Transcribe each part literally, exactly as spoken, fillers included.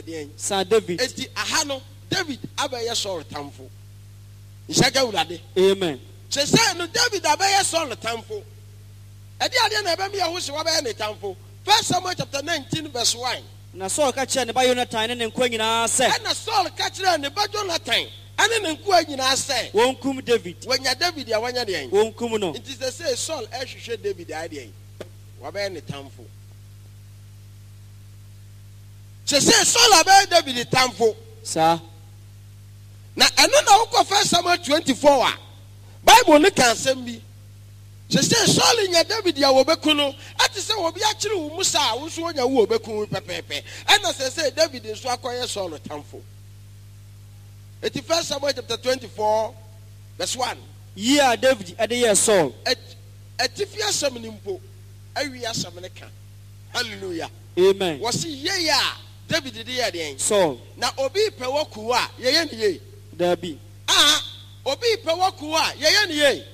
Yadian. Sir David. Eti ahano David abaya Saul tamfo. Nshaka wurade. Amen. Se say no David abaya Saul tamfo. Edi ade na ebe me ya ho se wabaya ne tamfo. First Samuel chapter nineteen verse one. Na Saul ka kire ne ba Jonathan ne nkwa nyina se. Na Saul ka kire ne ba Jonathan ane ne nkwa nyina se. Wonkum David. Wanya David ya wanya de. Wonkum no. It is the say Saul ehwehwe David ade. Wabaya ne tamfo. Se say Saul abaya David tamfo. Sir. Na eno na wokọ First Samuel twenty-four a Bible ne kan asem bi. Se say Saul nya David ya wobeku no, ati se obi a kire wo musa a wo so nya wo obeku pepepe. Ena se say David nso akoye Saul tamfo. Eti First Samuel chapter twenty-four verse one. Yeah, David ade ye Saul. Eti fi asem ni mpo, awi asem ne ka. Hallelujah. Amen. Wasi ye ya David de ye den. Saul. Na obi pe woku a ye ye ne ye. Dabi. Ah, obi pe woku a ye ye ne ye.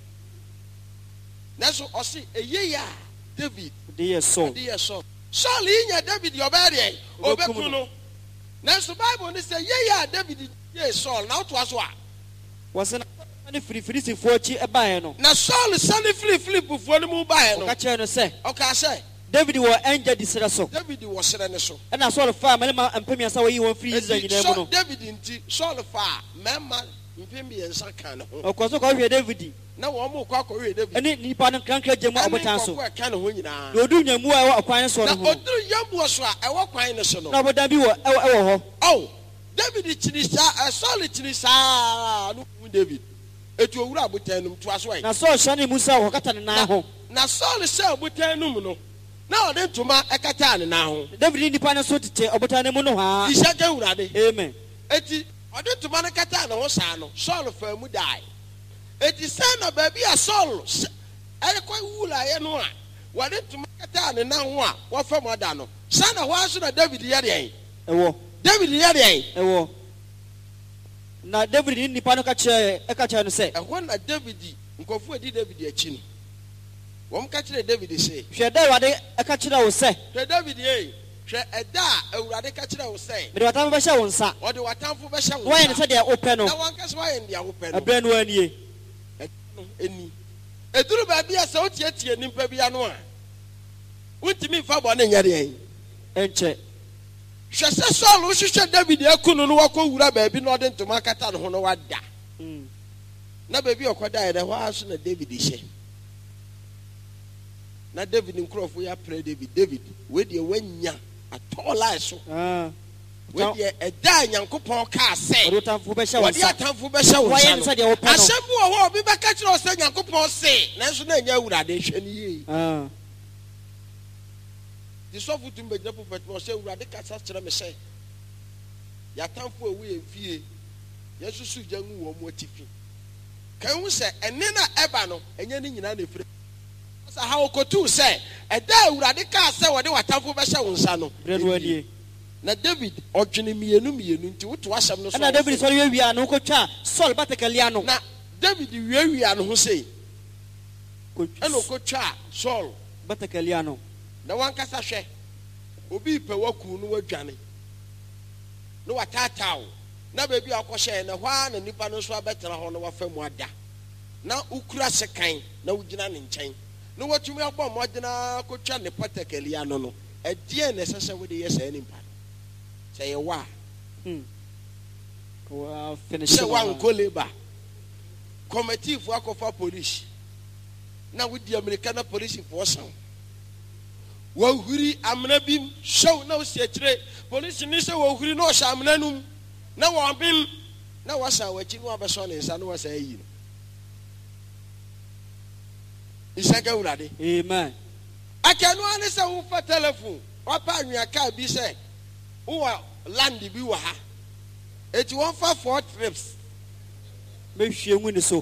Naso osi eye ya David de ye Saul. De ye Saul. Saul nya David yo be de obeku no. Naso Bible ni say ye ya David ye Saul na to aso a. Wase na free free sifo chi e bae no. Na Saul sani free free bufo no mu bae no. O ka kire no say. O ka say David wo enja disere so. David wo sere ne so. E na Saul fa mele ma mpemi asa wo yi won free Israel nyina mu no. David nti Saul fa mema mpemi ensa kan ho. O ko so ko hwe David. Na wo mo kwa ko hwe David. Eni nipa no krankra gemu abotan so. Na ko kan ho nyina. Na odu nyamu a wo kwan so no ho. Na odu yamu so a e wo kwan ne so no. Na obodan bi wo e wo ho. Oh, David chini sa Saul chini sa no David. Etu owura abotan num to aso ai. Na Saul shane musa wo kata ne na ho. Na Saul sa abotan num no. Na ode ntoma ekata ne na ho. David nipa ne so tete obotan ne mu no ha. Isaka wurade. Amen. Eti ode ntoma ne kata ne ho sa no. Saul fa mu dai. Eti say na baby a Saul e kwa wula ye no a. Wode ntoma kata ne na ho a wo fa mu da no. Sa na ho aso na David ye de. Ewo. David ye de. Ewo. Na David nipa no ka kire e ka kire no say. Ehwo na David nkofu edi David achi ni. Wom ka kire David say. Hwe da Awurade e ka kire wo say. Hwe David ye. Hwe eda Awurade ka kire wo say. Me de watamfo be hye wo nsa. O de watamfo be hye wo nsa. Wo ye ne se de wo pe no. Na wan ka so ye ndia wo pe no. Abre no anie. Eni. Eduru ba bia se o tie tie nimpa bia no a. Untimi fa bo na nya de en. Enche. Hwe se Saul wo hwehwe David akunu no wakọ wura ba bi no ode ntoma kata no ho no wada. Mm. Na ba bi okoda ye de ho aso na David hye. Na David nkrofo ya pray David David we de wanya atola so. Ah. We de eda Nyankopon ka say. Wo tamfo be hye wo We de nsa. atamfo be hye wo Wo ye ne se de wo pe no. Asem wo ho obi be ka kire o say Nyankopon say. Nanso na nya wurade hwe ni ye. Ah. Di so futum be japo pet mo say wurade ka sa kire me say. Ya tamfo ewu ye fie. Yesusu jangu wo mo tifi. Kan hu say ene na eba no enye ni nyina na efire. Asa ha okotu say eda wurade ka say wo de watamfo be hye wo nsa no. Bre no anie. Na David odwene mienu mienu nti woto asem no so. Na David so ye wia no ko twa Saul batakalia no. Na David wiawia no ho sei. Ko eno ko twa Saul batakalia no. Na wankasa hwe. Obi pe waku no wadwane. No watatao. Na baby akohye na hwa na nipa no so abetena ho no wafamu ada. Na ukura sekan na wugina ne nkyɛn. No watumi abɔ modena ko twa ne batakalia no no. Edie na sese we de yesa nimpa. Say wa. Hmm. Wa finish. Say wa nkoleba. Committee for akofa police. Na we di American police force. Wa huri amna bim show na osi akire police ni say wa huri no sha amna num. Na wa bim na wa sa wachi no abeso ne nsa no wa sa yi. Isaka urade. Amen. Akanu ane say wo fa telephone. Wa pa anwa ka bi say Uwa land bi wa ha. Eti one for four trips. Me hwie ngu ne so.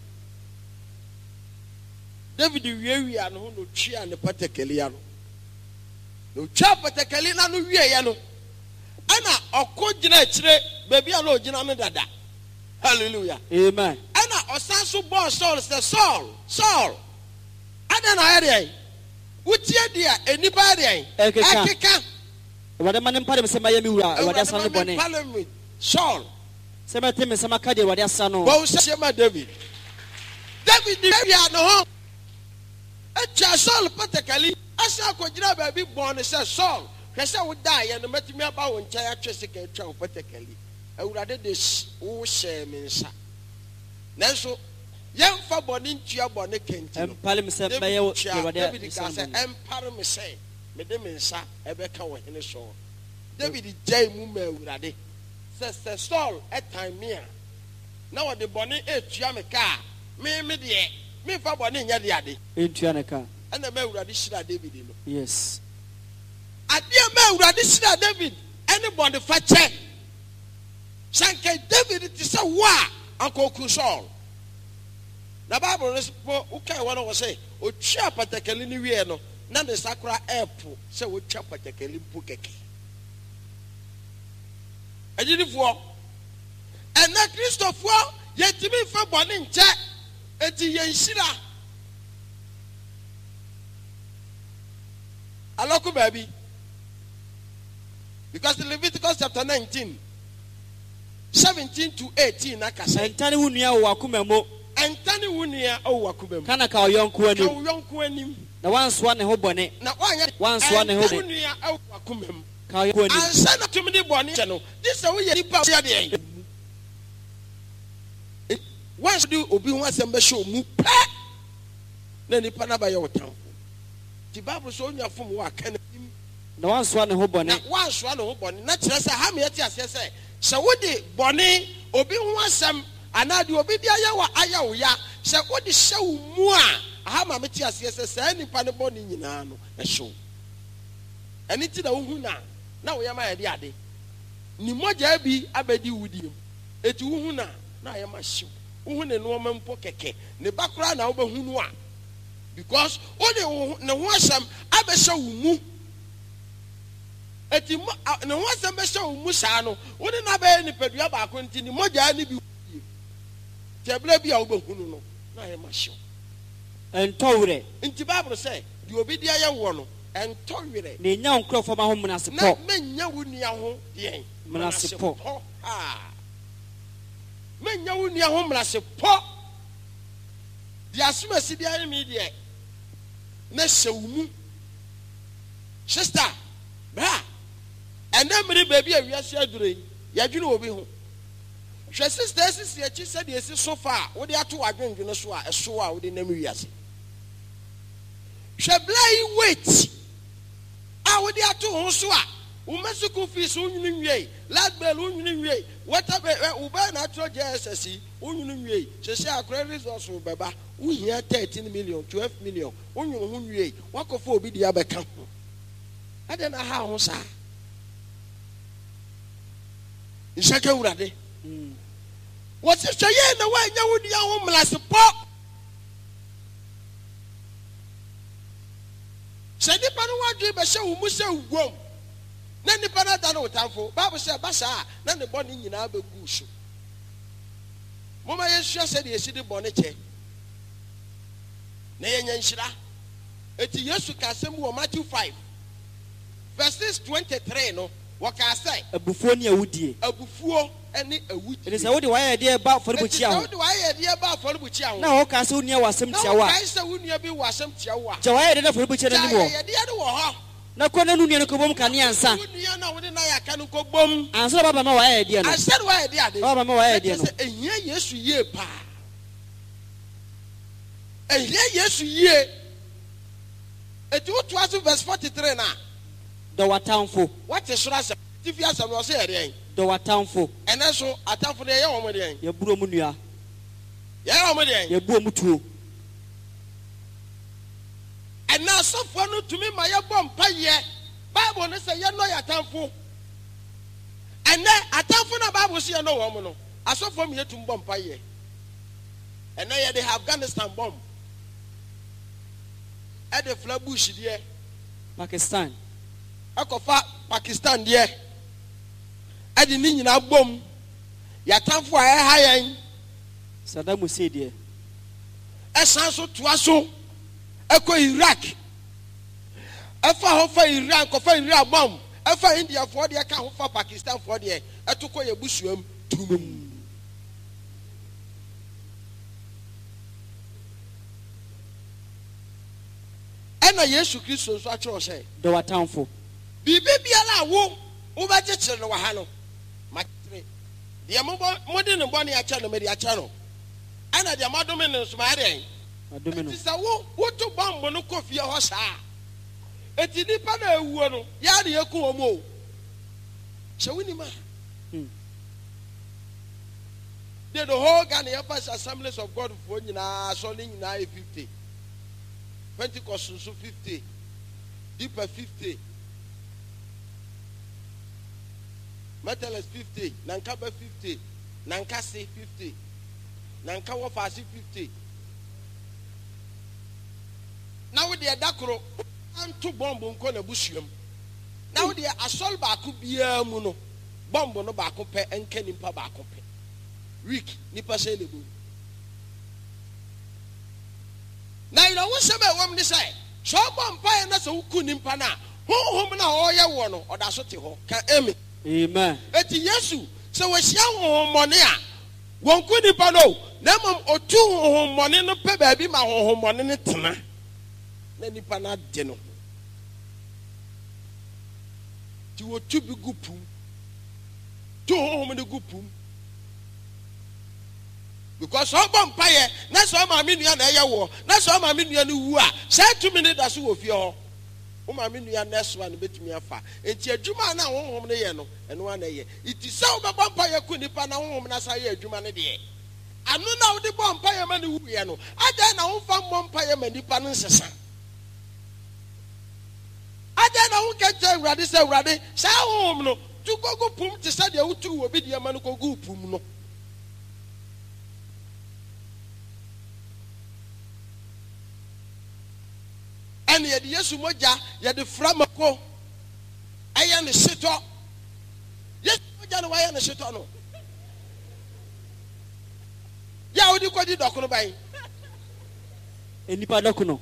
David wiawi an ho no twia ne patakali ya no. No twa patakali na no wie ya no. Ana okogina akire baby a no ogina no dada. Hallelujah. Amen. Ana osan so bon Saul say Saul, Saul. Ada na area. Utie dia enipa area. Akeka. Awurade ma ne mpare me sɛ mayɛ me wura Awurade Awurade asa ma no me bɔne mpale me Saul. sɛ mɛte me nsɛm aka deɛ Awurade asa no But we say ma David. David di we are no home. Echa Saul patakali asa akɔgyina baabi bɔn ne sɛ Saul hwɛ sɛ wo die no matumi aba wo nkyɛn atwe sika atwa wo patakali. Awurade de wo hyɛ me nsa. Nanso yɛmfa bɔne ntua bɔne kɛnti no. mpale me sɛ mɛyɛ wo deɛ Awurade David asa ka no sɛ bɔne ɛmpare me sɛ mede me nsa ɛbɛka wɔ hene Saul. David gyae mu ma Awurade sɛ sɛ Saul ɛtan me a na wɔde bɔne etua me ka a me me deɛ memfa bɔne nyɛ de ade. ɛntua ne ka Ɛna ma Awurade hyira David no. yes Adeɛ ma Awurade hyira David ɛne bɔne fa kyɛ. Sanka David te sɛ wo a anka oku Saul. Na Bible no po wokae wɔ no wɔ sɛ otwa patakali no wie no na ne nsa kora ɛɛpo sɛ wotwa patakali mpo kɛkɛ. Agyidifoɔ ɛna Kristofoɔ yɛntumi mfa bɔne nkyɛ enti yɛnhyira. Alɔko baabi. Because Leviticus chapter nineteen, seventeen to eighteen na kasa. ɛntane wo nua wɔ wakoma mu Ɛntane wo nua ɛwɔ wakoma mu. kana ka ɔyɔnko Ka anim wo yɔnko anim. na wansoa ne ho bɔne Na wanyɛ Wansoa ne ho ɛntane de. wo nua ɛwɔ wakoma mu. ka ɔyɔnko anim Ansa na tumi de bɔne kyɛ no. This sɛ woyɛ nipa yɛ deɛ. Once de obi ho asɛm bɛhyɛ omu pɛ na nipa na bɛyɛ wo tamfo. The Bible so onya fom wo aka na nim. na wansoa ne ho Na bɔne wansoa ne ho bɔne na kyerɛ sɛ ha me yɛte aseɛ sɛ sɛ wode bɔne obi ho asɛm anaa deɛ obi de ayɛ wɔ ayɛ wo ya sɛ wode hyɛ wo mu a aha ma mete aseɛ sɛ saa nipa ne bɔne nyinaa no ɛhyew. Ɛno nti na wohu na na woyɛ ma yɛde ade ne mmɔgya bi abɛdi wodiem eti wohu na na ayɛ ma hyew wohu ne nneɛma mpo kɛkɛ ne ba koraa na wobɛhu no a because wode ne ho asɛm abɛhyɛ wo mu eti mo ne ho asɛm bɛhyɛ wo mu saa no wode na bɛyɛ nipadua baako nti ne mmɔgya ne bi wodie tɛbla bi a wobɛhu no no na ayɛ ma hyew. ɛntɔwerɛ Nti Bible sɛ deɛ obi de ayɛ wɔ no ɛntɔ werɛ na ɛnya wo nkurɔfoɔ ma ho na menasepɔ menya wo nua ho deɛn Menasepɔ. Ah. Menya wo nua ho menasepɔ deɛ asom asi deɛ ne me deɛ na hyɛ wo mu sister bra ɛnɛ mmere baabi a wiase aduro yi yɛadwene obi ho hwɛ sister asisi akyi sɛdeɛ ɛsi so fa a wode ato w'adwendwene so a ɛso a wode nam wiase hwɛ bla yi wait a wode ato ho so a wo masuku fees wo nwene nwie last bill wo nwene nwie water bill wo ba na atro J S S wo nwene nwie sese akora resource wo beba wo hia thirteen million twelve million wo nwene ho nwie wakofo obi dia beka ho ade na ha ho sa nshaka wurade what is say na wa nya wo dia ho mlasepo sɛ nipa no wadwe bɛhyɛ wo mu sɛ wom na nipa no da no wotamfo Bible sɛ ba saa na ne bɔne nyinaa bɛgu so moma yɛsua sɛ deɛ ɛsi de bɔne kyɛ na yɛnya nhyira eti Yesu ka asɛm wɔ Matthew five verses twenty-three no wɔka sɛ abufuo ne awudie abufuo ɛne awudie ɛne sɛ wode wayɛ deɛ ba afɔrebukyia ho wode wayɛ deɛ ba afɔrebukyia ho na wɔka sɛ wo nua wɔ asɛm tia wo na a wɔkae sɛ wo nua bi wɔ asɛm tia wo a gya wayɛ deɛ na afɔrebukyia no anim wɔ yɛdeɛ no wɔ hɔ na kɔ na no nua no kɔbɔm kanea ansa wo nua na wode na yɛaka no nkɔbom ansa na baba ma wayɛ deɛ no asɛ no wayɛ deɛ ade baba ma wayɛ deɛ no sɛ ɛhia Yesu yie paa ɛhia Yesu yie eti wotoa so verse forty-three na dɔ w'atamfo wate soro asɛm tifi asɛm no ɔsɛ yɛdeɛn dɔ w'atamfo ɛnɛ so atamfo no yɛyɛ wɔn deɛn yɛburo mu nua yɛyɛ wɔn deɛn yɛbuo mu tuo ɛnɛ asɔfoɔ no tumi ma yɛbɔ mpayɛ Bible no sɛ yɛnɔ yɛ atamfo ɛnɛ atamfo no Bible sɛ yɛnɔ wɔn no asɔfoɔ mi yɛtum bɔ mpayɛ ɛnɛ yɛde Afghanistan bɔm ɛde Flatbush deɛ Pakistan ɛkɔfa Pakistan deɛ ɛde ne nyinaa bom yɛatamfo a ɛha yɛn Saddam Hussein deɛ ɛsan so toa so ɛkɔ Iraq ɛfa hɔ fa Iran kɔfa Iran bom ɛfa India for deɛ ka ho fa Pakistan for deɛ ɛto kɔ yɛ busuam tum. ɛna Yesu Kristo nso akyerɛ sɛ dɔ w'atamfo. biribi biara a wo wobɛgyekyere no wɔ ha no makyere deɛ mobɔ mode ne bɔne akyɛ no mede akyɛ no ɛna deɛ madome ne nso mayɛ dɛn adome no. nti sɛ wo woto bɔmbo no kɔ fie hɔ saa eti nipa na ewuo no ya de eku wɔn o hyɛ wonim a de the whole Ghana Embassy Assemblies of God for nyinaa asɔ ne nyinaa yɛ fifty Pentecost nso fifty Deeper fifty Methodist fifty Nankaba fifty Nankase fifty Nankawa Fasi fifty. Now with the dakoro anto bombo nko na busuam. Now with the asol baako bia mu no bombo no baako pe enka nimpa baako pe. Week nipa say lebu. Now you know what say be wom ni say so bompa e na so ku nimpa na honhom na oye wo no oda so te ho ka amen. Amen. Eti Yesu se wo hia honhom mone a won ku nimpa no na mom otu honhom mone no pe ba bi ma honhom mone ne tena. Na nipa na de no ti wo tu bi gupum tu honhom ne gupum because so bom paye na so ma me nua na eye wo na so ma me nua ne wu a say two minutes da so wo fie ho o ma me nua na so na betumi afa enti adwuma na honhom ne ye no eno na ye iti say wo bom paye ku nipa na honhom na say adwuma ne de anu na wo de bom paye ma ne wu ye no ada na wo fa bom paye ma nipa no nsesa ada na wo kete urade say urade say honhom no tu gogo pum te say de wo tu wo bi de ma no gogo pum no and yet Yesu moja ye de framako aya ne seto Yesu moja no waya ne seto no ya odi kwadi dokono ban enipa dokono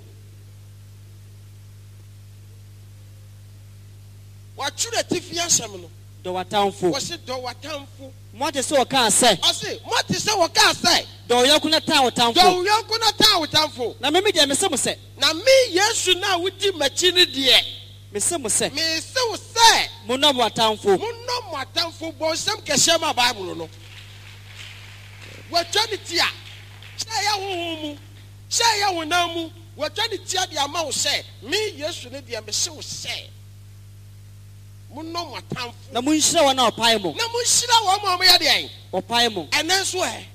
wa chure tifia sem no dɔ w'atamfo. wo se do watamfo mo te sɛ ɔka sɛ ɔse mo te sɛ wo ka sɛ dɔ yɔnko na ta w'atamfo. do yonko na ta watamfo na mimi deɛ mesɛ mo sɛ na me Yesu na wudi machi ne de mesɛ mo sɛ me se wo sɛ mo nɔ mo atamfo. mo no mo atamfo bo sem kɛhyɛ ma Bible no watwa ne tia sɛ ya honhom mu sɛ ya honam mu watwa ne tia de ama wo sɛ me Yesu ne de me se wo sɛ mo no mo atamfo na mo nhyira wɔn na ɔpae mo. na mo nhyira wɔn ma mo yɛ de ɔpae mo. ɛnɛ nso ɛ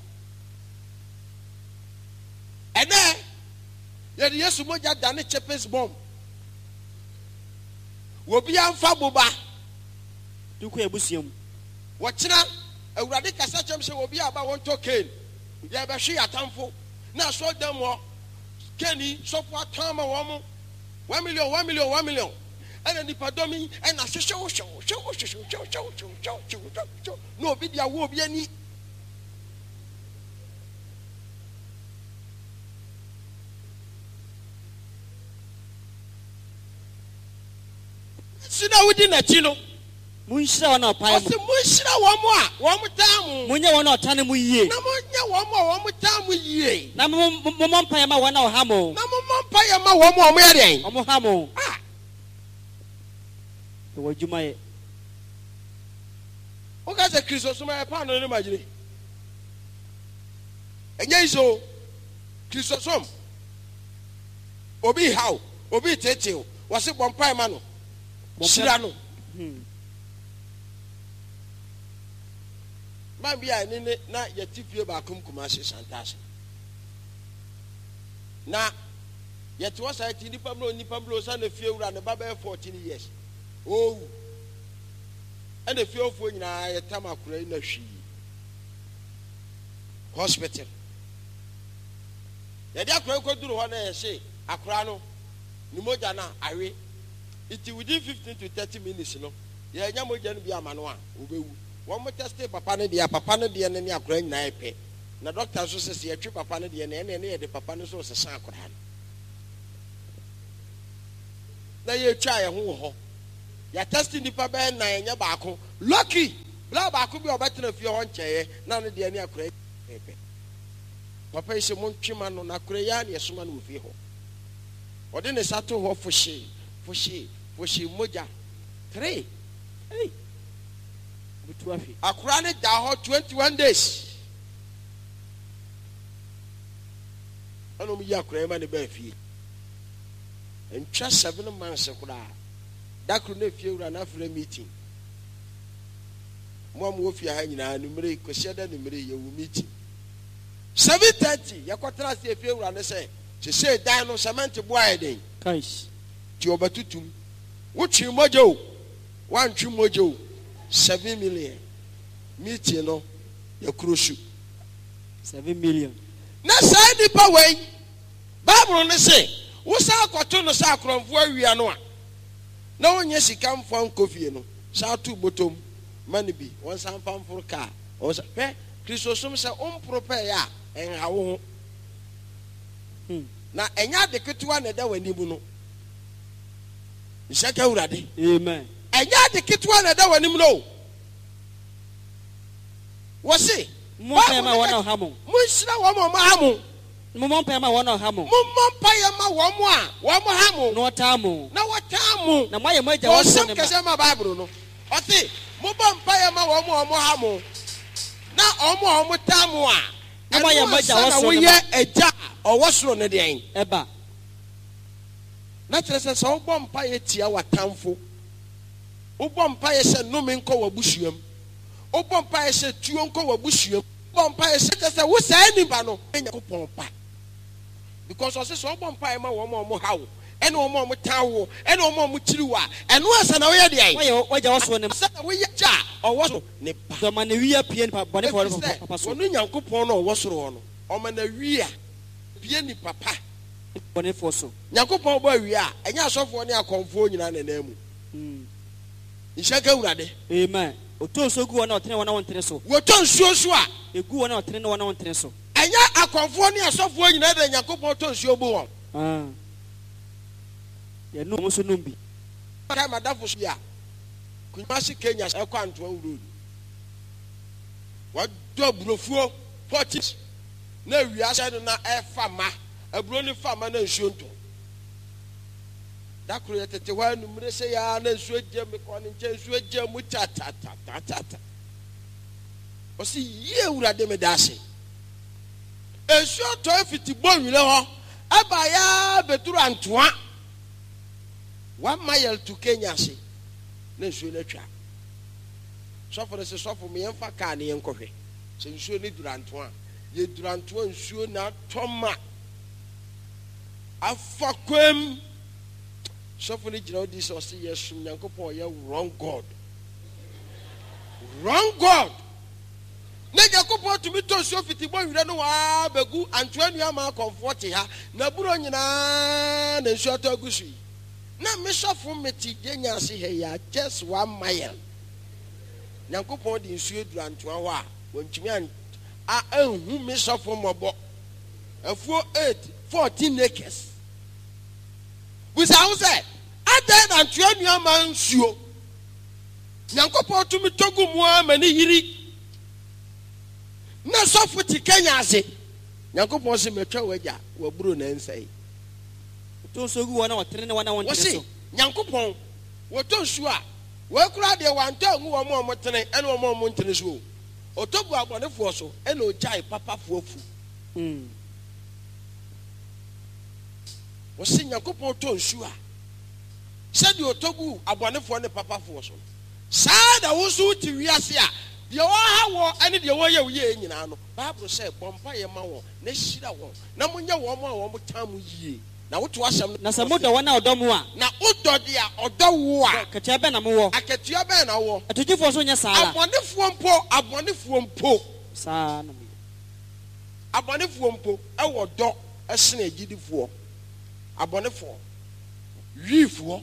ɛnɛ yɛde Yesu mogya da ne chepes bomb wobi amfa boba dukɔ ebusua mu. wɔkyena awurade kasa kyɛm sɛ wobi aba wɔntɔ ken yɛbɛhwe atamfo na so dam hɔ keni sɔfo atama wɔn mo one million one million one million ɛna nipa dɔmi ɛna hwehwɛ wo hwɛ wo hwɛ wo hwɛ wo hwɛ wo hwɛ wo hwɛ wo hwɛ wo na obi di awo obi ani sina wodi n'akyi no mo nhyira wɔn na ɔpae mo. ɔsi mo nhyira wɔn mo a wɔn mo taa mo mo nyɛ wɔn na ɔtane mo yie. na mo nyɛ wɔn mo a wɔn mo taa mo yie na mo mo mo mo mpaeɛ ma wɔn na ɔha mo. na mo mo mpa yɛ ma wɔn mo a wɔn yɛ dɛn ɔmo ha mo. ah ɛwɔ adwuma yɛ. o ka sɛ Kristo soma yɛ paano ne ma gyere ɛnyɛ yi so Kristo som obi haw obi tetew wɔsi bɔ mpa yɛ ma no hyira no man bi a ne ne na yɛte fie baako mu Kumasi Santase na yɛte wɔ saa ti nipa mlo nipa mlo sa na fie wura ne ba bɛyɛ fourteen years owu ɛna fie ofuo nyinaa yɛtam akora yi na hwii hospital yɛde akora kɔduru hɔ na yɛhye akora no ne mogya na awe iti within fifteen to thirty minutes no yɛnya mogya no bi ama no a obɛwu wɔn mo teste papa ne deɛ papa ne deɛ ne ne akora nyinaa pɛ na doctor nso sɛ sɛ yɛtwe papa ne deɛ na ɛne ne yɛde papa no nso sesa akora no na yɛtwa yɛn ho wɔ hɔ ya testing nipa be na enya baako lucky bla baako bi obetena fie ho nkyeye na no de ani akora pepe papa ise mo ntwema no na akora ya na yesoma no fie ho ode ne sato ho fohye fohye fohye moja three hey bitu afi akora ne da ho twenty-one days ano mi akora ma ne ba fie entwa seven months kura dakru na fie wura na afra meeting mo am wo fie ha nyina numere kwasiada numere ye wo meeting seven thirty yakotra se fie wura ne se se se dan no cement boy den kais ti obatutum wo twi mojo wan twi mojo seven million meeting no yakrosu seven million na sai nipa wen bible ne se wo sa akoto no sa akromfo awia no a na wonye sika mfo nkofie no sa tu botom mani bi won san famforo ka o sa pe kristosom se on prepare ya en hawo hmm na enya de ketewa na da wani mu no nshaka urade amen enya de ketewa na da wani mu no wo se mo pe ma wona hamo mo sira wo mo ma hamo mo mo pe ma wona hamo mo mo pa ya ma wo mo a wo mo hamo no tamu na wo tamu na maye maja wo so ne ma kese ma bible no o se mo ba mpa ya ma wo mo wo mo hamo na o mo o mo tamu a na maye maja wo so ne wo ye eja o wo soro ne den eba na tere se so bo mpa ye tia watamfo wo bo mpa ye se no me nko wa busuam wo bo mpa ye se tuo nko wa busuam bo mpa ye se se wo sai ni ba no enya ko pompa because o se so bo mpa ye ma wo mo mo hawo ene wo mo mo tawo ene wo mo mo kiriwa ene wo asa na wo ye de ai maye waja wo so ne asa na wo ye ja o wo so ne ba do ma ne wi apie ni papa ne for papa so wonu nyankopon no wo soro no o ma na wi a bie ni papa bone for so nyankopon bo wi a enya asofo ne akonfo nyina na na mu mm nshaka urade amen oto so gu wona otene wona wontere so woto nsuo so a egu wona otene wona wontere so enya akonfo ne asofo nyina da nyankopon to nsuo bu won ah ya no mo so numbi ka madafo so ya kunmasi Kenya e kwa Antoa road wa do burofuo forties na wi ase no na e fama aburo ni fama na nsuo nto dakro yetete wa numre se ya na nsuo je me ko ne nche nsuo je mu ta ta ta ta ta o si ye urade me dase nsuo to afiti bonwire ho aba ya beturu Antoa one mile to Kenya se na nsuo na twa sofo se sofo me yemfa ka ne yenkohwe se nsuo ni durantoa ye durantoa nsuo na toma afakwem sofo ni gira odi so se yesum nyankopon ye wrong god wrong god na nyankopon to mi to nsuo fiti bo wire no wa begu Antoa nua ma comfort ha na buro nyina na nsuo to agusu na me sofo meti genya se he ya just one mile nyankopon di nsuo durantoa ho a wontumi an a anhu me sofo mobo afuo eight fourteen acres busa ho se adan Antoa nua ma nsuo nyankopon to mi togu mu amani yiri na sofo ti Kenya ase nyankopon se metwa waja waburo na nsai to so gu wona otene wona wontere so nyankopon woto nsuo a we kura de wanto ngu wo mo mo tene ene wo mo mo ntene so otobu agbonefo so ene ojai papafo afu mm wo se nyankopon to nsuo a se de otobu agbonefo ne papafo so saa da wo so ti wiase a de wo ha wo ene de wo ye wo ye nyina no bible say bompa ye ma wo na hira wo na munye wo mo a wo mo tamu yie na woto asem na samoda wona odomu a na odo de a odo wo a katia be na mo wo akatua be na wo atujifo so nya sala abonefo mpo abonefo mpo saa no abonefo mpo e wo do esene agidifo abonefo wifo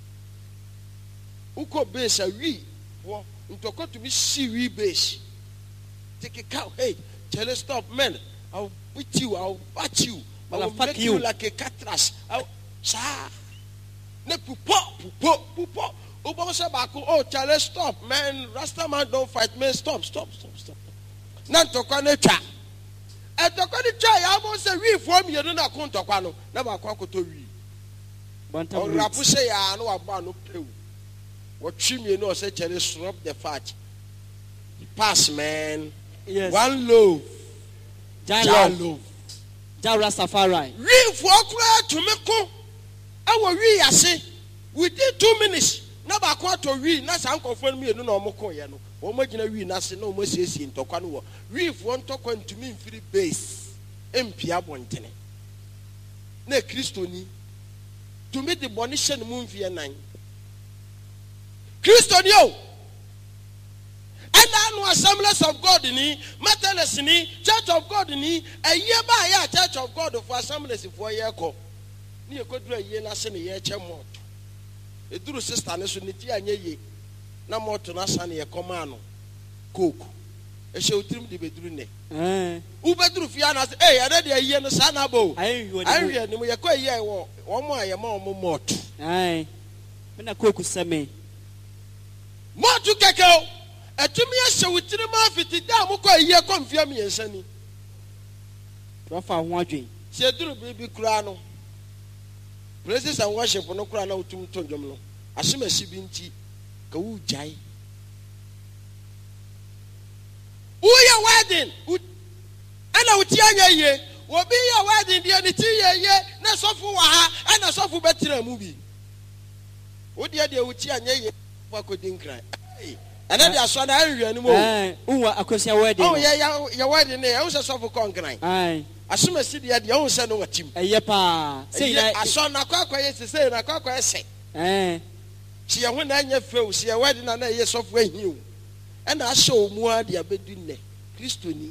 uko base a wi wo ntoko to be see wi base take a cow hey tell us stop man I'll beat you I'll bat you I will make you like a catras. Sa. Ne pupo pupo pupo. Ubonse Baku, oh, Charlie, stop, man. Rasta man, don't fight, man. Stop, stop, stop, stop. Nantokwane cha. And Tokwane cha, I almost say, we form you don't account to Quano. Never quaco to we. Or Rapuse, I know about no play. What trim you know, say, Charlie, stop the fat. Pass, man. Yes. One loaf. Jan loaf. Jan Rastafari. We for to make our we are say within two minutes. Never quite to read, not uncle for me, no more coyano. Or imagine we nothing no more says in Tokano. We want to come to me free base. M P Abontene. Ne Christoni. To meet the Bonician moon via nine. Christonio. And I know Assemblies of God in me, Methodist in me, Church of God in me, a year by year Church of God for Assemblies for a year call. Near could be a year last in a year chamot. A true sister, and Sunity and ye, no more to Nasani a command. Cook. A show trim the bedroom. Uber through Fiana, hey, I read a year in the Sanabo. I read him, we are quite year one more, a more more. Aye, when a cook send me. More to Kakao. A two years so with the mafia, damn, a year confirm me and Sunny. Rafa wandering. She had to baby crano. Praises and worship for no crown out to Tonjomno. Assume a sibinti, Kau Jai. Who your wedding? And I would tell ye, will be your wedding, the only two year, not so for her, and a so for better movie. What dear, they would tell ye, what could cry. And then there's one area anymore. Oh, I could say a wedding. Oh, yeah, your wedding there. I was a suffer conquering. Aye. As soon as the other own son of a team. A yepa. Say, I saw Nakaka to say, Nakaka say. Eh. She a one year fell, she a wedding and a year of way you. And I show more the abedine. Christoni.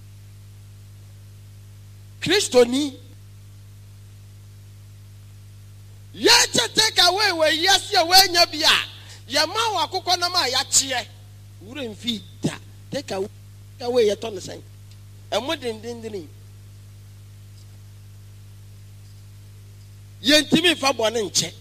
Christoni. Yet take away where yes, you when you be. Yamawa Kokonama Yachie wouldn't feed that. Take away your tongue saying. And what in Dindini? Yentimi Fabon and check.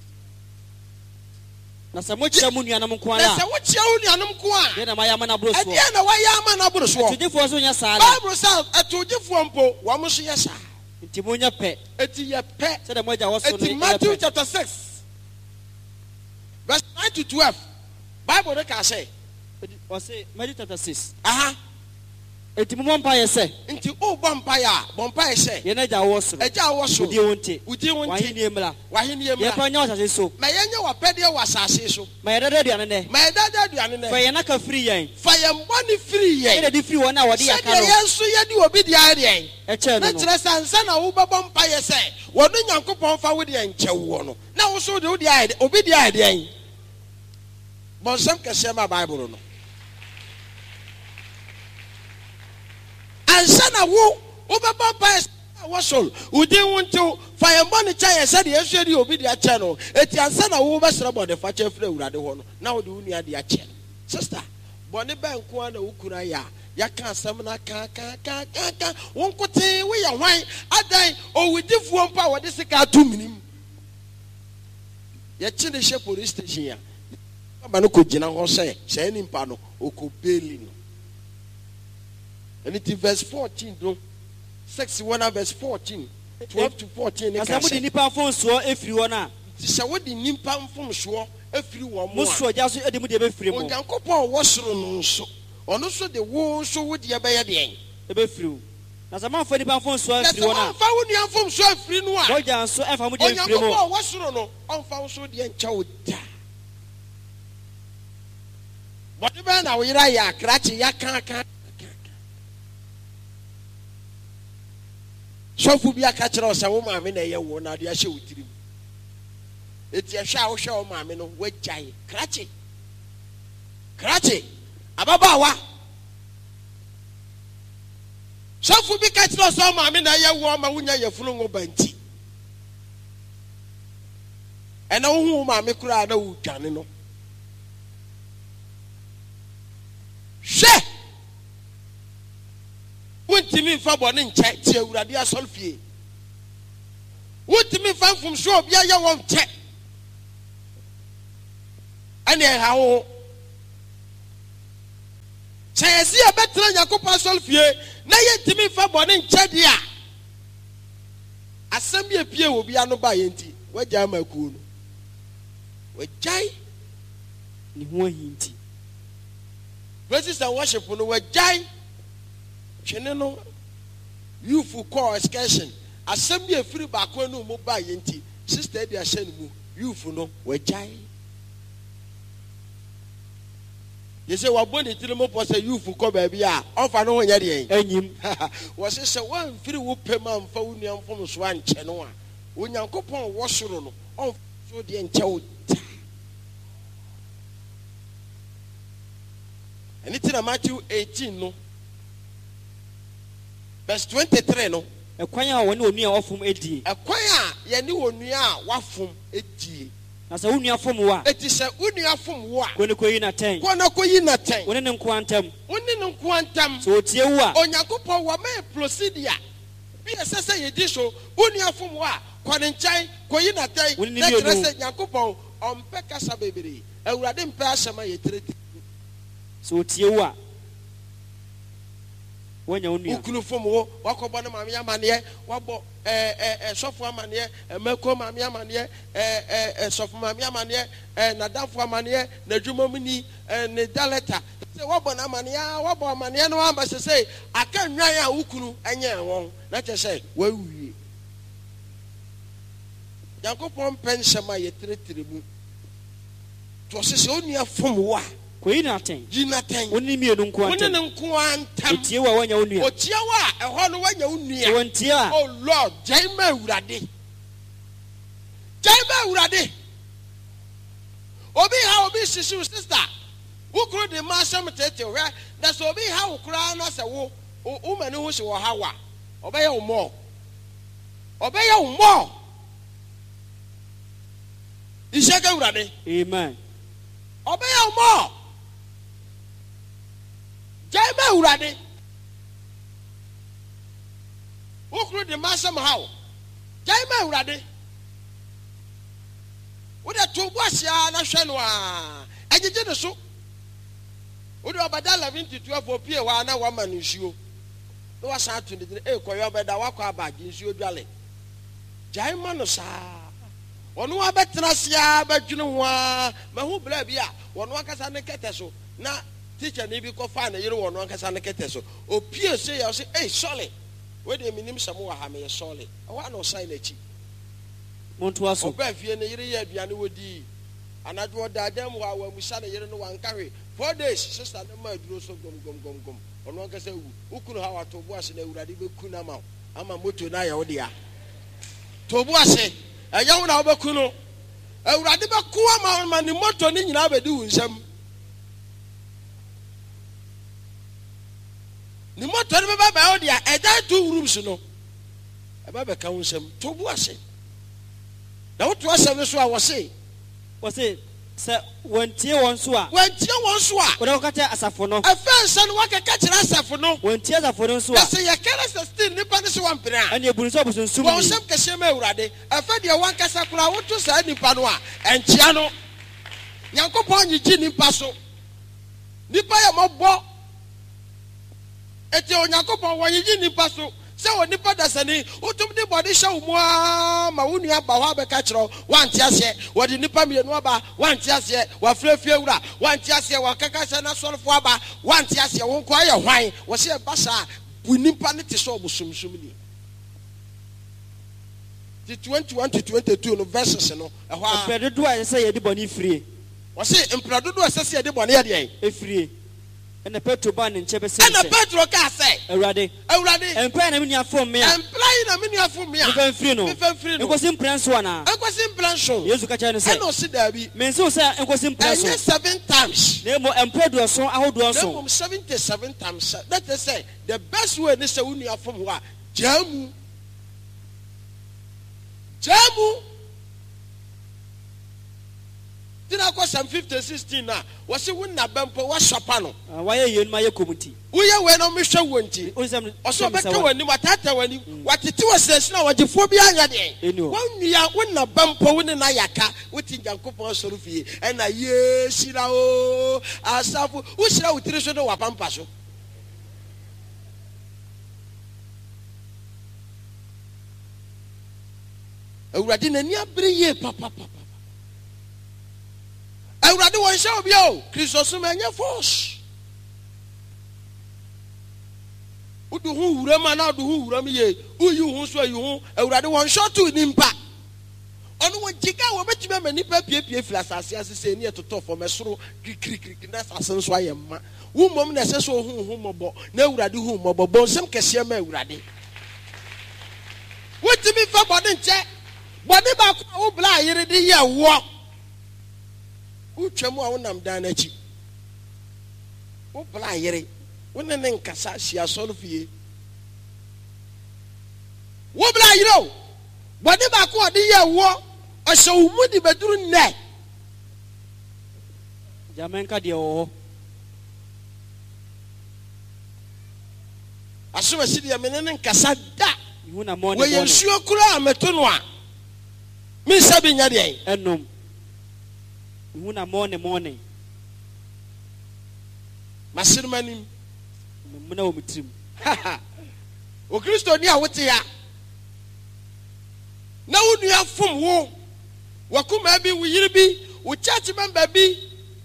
Nasa much Yamunianum Kwa. Nasa what Yamunianum Kwa. Then I am an abrus. At the end of Wayama Abrus. To differ on your side. Abrus at two different po, Wamusiasa. Timonia pet. It's your pet. Said the mother was in Matthew chapter six. Verse nine to twelve. Bible can say. Was say Matthew chapter six. Aha. Eti mo vampire say. Nti o vampire, vampire say. Ye na ja wo so. Eja wo so. Udi wonte. Udi wonte. Wa hini emra. Wa hini emra. Ye pa nya wasase so. Ma ye nya wa pede wa asase so. Ma ye dada duane ne. Ma ye dada duane ne. Fa ye na ka free yen. Fa ye mboni free yen. Ye di free wona wodi aka no. Se ye nso ye di obi di are yen. E che no. Na kire sansa na wo babo vampire say. Wo do Nyankopon fa wo di enche wo no. Na wo so de wo di are obi di are yen. Bon sam ka shema Bible no. Ansana wo obaba pa wasol udi wonto fayembo ne cha yesa de yesu edi obi de ache no eti ansana wo be sra bode fa che fra urade ho no na wo de uni ade ache sister bone ba nko ana ukura ya ya ka asam na ka ka ka ka wonkote we ya hwan adan owudifuo mpa wo de sika atu minim ya chi de she police station ya ba no ko gina ho se se ni mpa no okobeli no. And it is verse fourteen, no? Six one verse fourteen, twelve to fourteen. As I would nipa phone so if you wanna. So what the nimpa from sure if you want more. Most just a demo de free. On Yankopo was no so. On also the wall so would you buy again. The be free. As a man for nipa phone so if you wanna. Found you from so free no. Boy, so if I'm with you. Yankopo was no. On found so the child. But the man now, you're a cratchy, ya can't. So for be a catcher or some woman, a year na dia show with him. It's a show show, mammy, no wet jay, cratchy. Cratchy, Ababawa. So for be catcher or some mammy, a year woman, when you're flung over banty. And no woman, me cry, no, Janino. Share. What to me for born check to Radia Solfi? What to me from from sure be a young check? ɛne ɛha wo sɛ yɛsi yɛbɛtena Nyankopɔn asɔre fie na yɛntumi mfa bɔne nkyɛ deɛ a asɛm bi epie wɔ bi ano ba yɛnti wagya ama kuo no wagyae ne ho ahinti praises and worship no wagyae twene no youth call excursion asɛm bi efiri baako no mu ba yɛnti sister bi ahyɛ no mu youth no wagyae yɛsɛ wabɔ ne tiri mu pɔ sɛ youth kɔ baabi a ɔfa no ho nyɛ deɛ anyim wɔsɛ sɛ wɔamfiri wo pɛ ma mfa wo nua mfom so ankyɛ no a Onyankopɔn wɔ soro no ɔmfa so deɛ nkyɛ wo ta ɛne ti na Matthew eighteen no verse twenty-three no ɛkwan a wɔne onua wɔfom edie ɛkwan a yɛne onua a wafom edie na sɛ wo nua fom wo a eti sɛ wo nua fom wo a kɔ ne kɔyi na tɛn kɔ na kɔyi na tɛn wo ne ne nko antam wo ne ne nko antam sɛ otie wo a Onyankopɔn wɔ ma procedure bi ɛsɛ sɛ yɛdi so wo nua fom wo a kɔ ne nkyɛn kɔyi na tɛn Wo ne ne na kyerɛ mmienu. sɛ Nyankopɔn ɔmpɛ kasa bebree Awurade mpɛ asɛm a yɛtire sɛ otie wo a wɔnya wo nua ukunu fom wo wakɔbɔ ne maame amaneɛ wabɔ ɛɛ ɛɛ sɔfo amaneɛ ɛmɛko maame amaneɛ ɛɛ ɛɛ sɔfo maame amaneɛ ɛɛ nadafo amaneɛ n'adwumamuni ɛɛ ne daleta sɛ wabɔ n'amaneɛ wabɔ amaneɛ no amba sɛ sɛ aka nwan a ukunu ɛnyɛ wɔn na kyerɛ sɛ wawie Nyankopɔn mpɛ nsɛm a yɛtiretire mu to ɔsɛ sɛ onua fom wo a kɔyi na tɛn yi na tɛn wo ne mmienu nko wo ne antam ne nko antam otie wo a wɔnya wo nua otie wo a ɛhɔ no wanya wo sɛ nua wɔntie a oh Lord gyae ma Awurade gyae ma Awurade obi ha obi sisi wo sister wo kuro de ma asɛm tete hwɛ na sɛ obi ha wo koraa na sɛ wo wo ma ne ho hye wɔ ha wa ɔbɛyɛ wo mmɔ ɔbɛyɛ wo mmɔ ihyɛ ka Awurade amen ɔbɛyɛ wo mmɔ gyae ma Awurade wo kuro de ma asɛm ha wo gyae ma Awurade wo de to bo ahyia na hwɛ no a agyegye ne so wo de ɔbɛda eleven to twelve opie hɔ a na wama no nsuo na wasan ato ne din e kɔyɛ ɔbɛda wakɔ abagye nsuo dwale gyae ma no saa ɔno abɛtena ase a bɛdwene ho a mahu bra bi a wɔno akasa ne kɛtɛ so na teacher ne bi kɔfa ne yere wɔno akasa ne kɛtɛ so opie sɛ yɛ sɛ ei sɔle wo de minim sɛ mo wɔ ha me yɛ sɔle ɛwɔ na ɔsan n'akyi montoa so ɔbaa fie ne yere yɛ aduane wodi anadwo ɔda adam hɔ a wamusa ne yere no wanka hwe four days sister ne ma aduro so gom gom gom gom ɔno ankasa wu wokunu ha wato bo ase na Awurade bɛku na ma ama moto na yɛ wo dea to bo ase ɛyɛ wo na wobɛku no Awurade bɛku ama ma ne moto ne nyinaa bɛdi wo nsɛm ne moto ne bɛba bɛyɛ wo dea ɛda two rooms no ɛba bɛka wo nsɛm to bo ase na woto asɛm so a wɔse wɔse sɛ wɔntie wɔn so a wɔntie wɔn so a wɔde wɔka kyerɛ asafo no ɛfɛ nsa no wakɛka kyerɛ asafo no wɔntie asafo no nso na a sɛ yɛkɛrɛ sɛ still nnipa no so wampene a ɛne ebunu sɛ ɔbosonsum wɔn ni nsɛm kɛseɛ ma Awurade ɛfɛ deɛ wankasa koraa woto saa nnipa no a ɛnkyea no Nyankopɔn nyigye nnipa so nnipa yɛ mɔbɔ ɛti Onyankopɔn wɔnyigye nnipa so sɛ wɔ nipa dasani wotum de bɔde hyɛ wo mu a ma wo nua ba hɔ abɛka kyerɛ wante aseɛ wɔde nipa mmienu aba wante aseɛ wafrɛfie wura wante aseɛ wakaka hyɛ n'asɔrefo aba wante aseɛ wo nkɔ ayɛ hwan wɔsɛ ɛba saa bu nipa ne te sɛ ɔbosomsom ni ti twenty-one to twenty-two no verses no ɛhɔ a mpɛ dodoɔ a ɛsɛ sɛ yɛde bɔne firie wɔsɛ mpɛ dodoɔ a ɛsɛ sɛ yɛde bɔne yɛ deɛ efirie ɛna Petro baa ne nkyɛn bɛsɛ ɛna sɛ Petro kaa sɛ Awurade Awurade ɛmpɛ na me nua fom me a ɛmpra yi na me nua fom me a mefa mfiri no mefa mfiri no nkosi mpena so anaa ɛnkɔsi mpra nso Yesu ka kyerɛ no sɛ ɛna ɔsi daabi mensew sɛ nkosi mpena ɛnyɛ so seven times na mmom ɛmpɛ aduɔson ahodoɔ na nson mmom seventy-seven times that is say the best way ne sɛ wo nua fom hɔ a gyaa mu gyaa mu Tina ko Psalm fifty sixteen na wose wonna bempo wa shapa no. Why ye ma ye komuti. Uye we no me hwe wonti. Oso beka wani watata wani watete wasesi na wagefo bi anya de. Wonua wonna bempo woni na yaka woti Nyankopon soro fie ena ye shira o asafu wo shira wotiri so do wapampa so. Awurade na ni abere ye papa papa. Awurade won sha obi o Kristo so manya force. Udu hu wurama na udu hu wuram ye uyi hu so ayi hu Awurade won sha to nimpa. Onu won jiga wo betime ma nipa piepie fila asase asese ni etoto fo mesoro krikrik na asase so ayemma. Wo mom na se so hu hu mobo na Awurade hu mobo bonsem kese ma Awurade. Wotimi fa bode nche bode ba ko wo bla yire de ye wo. Utwemu a wonam dan na chi wo bla yere wonne ne nkasa hia so no fie wo bla yere o bode ba ko de ye wo o se wo mu di beduru nne Jamenka de o aso wasi de me ne nkasa da ihuna mo ne wo ye nsuo kura ameto no a me sabi nya de enom ihuna mo ne mo ne masirmanim muna wo mitrim o Kristo ni a wote ya na wonua fom wo wakuma bi wo yiri bi wo church member bi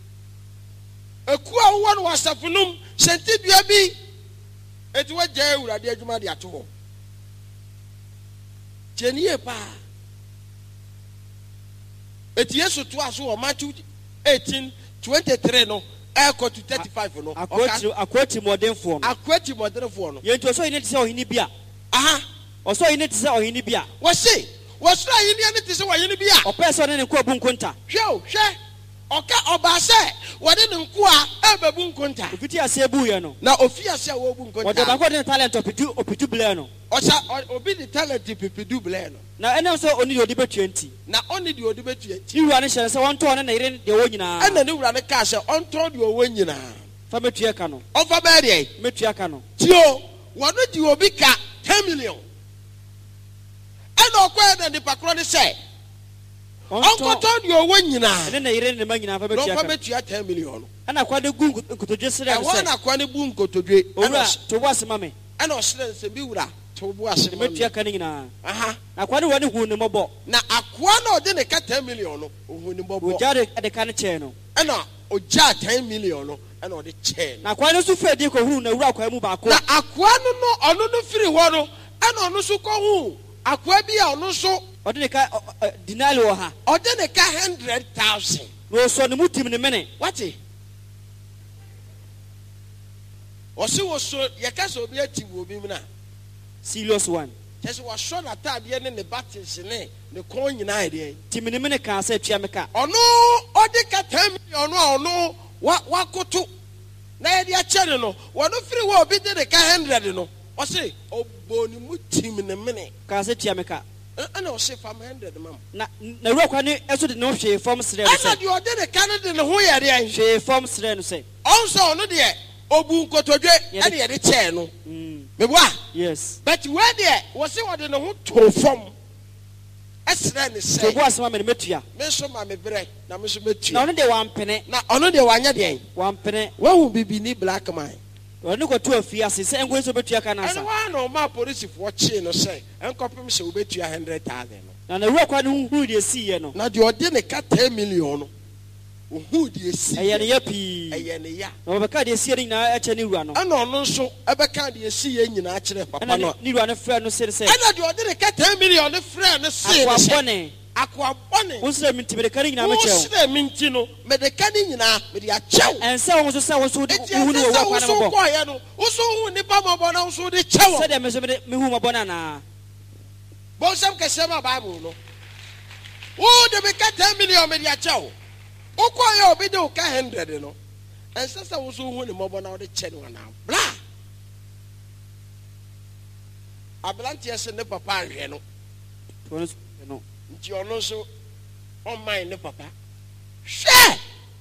akua wo no wasafunum sentidua bi eti wagya Awurade adwuma de ato ho jeniye pa eti Yesu to aso o Matthew eighteen twenty-three no echo to thirty-five no akwati akwati modenfo no akwati modenfo no yento so ine tse ohini bia aha oso ine tse ohini bia wo se wo sra yini ane tse wo yini bia opeso ne nko abu nkonta hwe hwe oka oba se wode ne nko a ebabu nkonta ofiti ase bu ye no na ofi ase wo bu nkonta wode ba ko de talent opitu opitu ble no osa obi de talent pipidu ble no na ene so oni odi be twenty na oni de odi be twenty iwura ne hye se won to ne na ire de wo nyina ana ne wura ne ka se on to de wo nyina fa metua ka no on fa be de metua ka no tio wono di obi ka ten million ana okwa na nipa kro ne se on ko to de wo nyina ene na ire ne ma nyina fa metua ka no fa metua ten million ana kwa de gu nkotodwe sere se ana kwa ne bu nkotodwe ana to bo asema me ana osere se bi wura to bo asema me metua ka ne nyina aha na kwa de woni hu ne mobo na akwa na ode ne ka ten million no hu ne mobo o jare de ka ne che no ana o ja ten million no ana ode che na kwa ne su fedi ko hu na wura kwa mu ba ko na akwa no no ono no firi ho no ana ono su ko hu akwa bi a ono so ode ne ka dinali wo ha ode ne ka one hundred thousand no so ne mutim ne mene wati osi wo so ye ka so bi ati wo bi na serious one tese wa so na tade ne ne batis ne ne kon nyina ide timine mene ka sa tua me ka ono ode ka ten million no ono wa wakoto na ye dia chere no wono firi wo obi de ne ka one hundred no osi oboni mutim ne mene ka sa tua me ka ana osi fam one hundred mam na na wura kwa ne eso de no hwe form sere no ana se de ode ne ka ne de ne ho ye de an hwe form sere no se onso ono de obu nkotodwe ene ye de che no mm me boa yes but where there was it wode ne ho to fam esra ne se to bo asema me metua me so ma me bre na me so na metua ono de wampene na ono de wanya de wampene wahu bibi ni black man ono ko to afia se se engo so betua ka na ene sa wa no ma police fo che no se enkopem se wo betua one hundred thousand no na na wura kwa ne hu de si ye no na de ode ne ka ten million no ohu de esi eye ne ya pi eye ne ya na be ka de si ye nyina eche ne wura no ana ono nso ebe ka de esi ye nyina kire papa no ni wura ne fra no sere se ana de ode ne ka ten million ne fra ne se akwa bone akwa bone wonsere minti be de ka nyina me chew wonsere minti no me de ka ni nyina me de achew ense won so se won so de hu ne wo kwa na mo mo ko ye no woso hu ni pa mo bo na woso de chew se de me so me me hu mo bona na bo sam ke sema bible no wo de me ka ten million me de achew wo ko ye obi de o ka one hundred no ense se woso hu ni mo bo na wo de che no na bla ablantie se ne papa anhwe no to no no nti ono so on mind ne papa hwɛ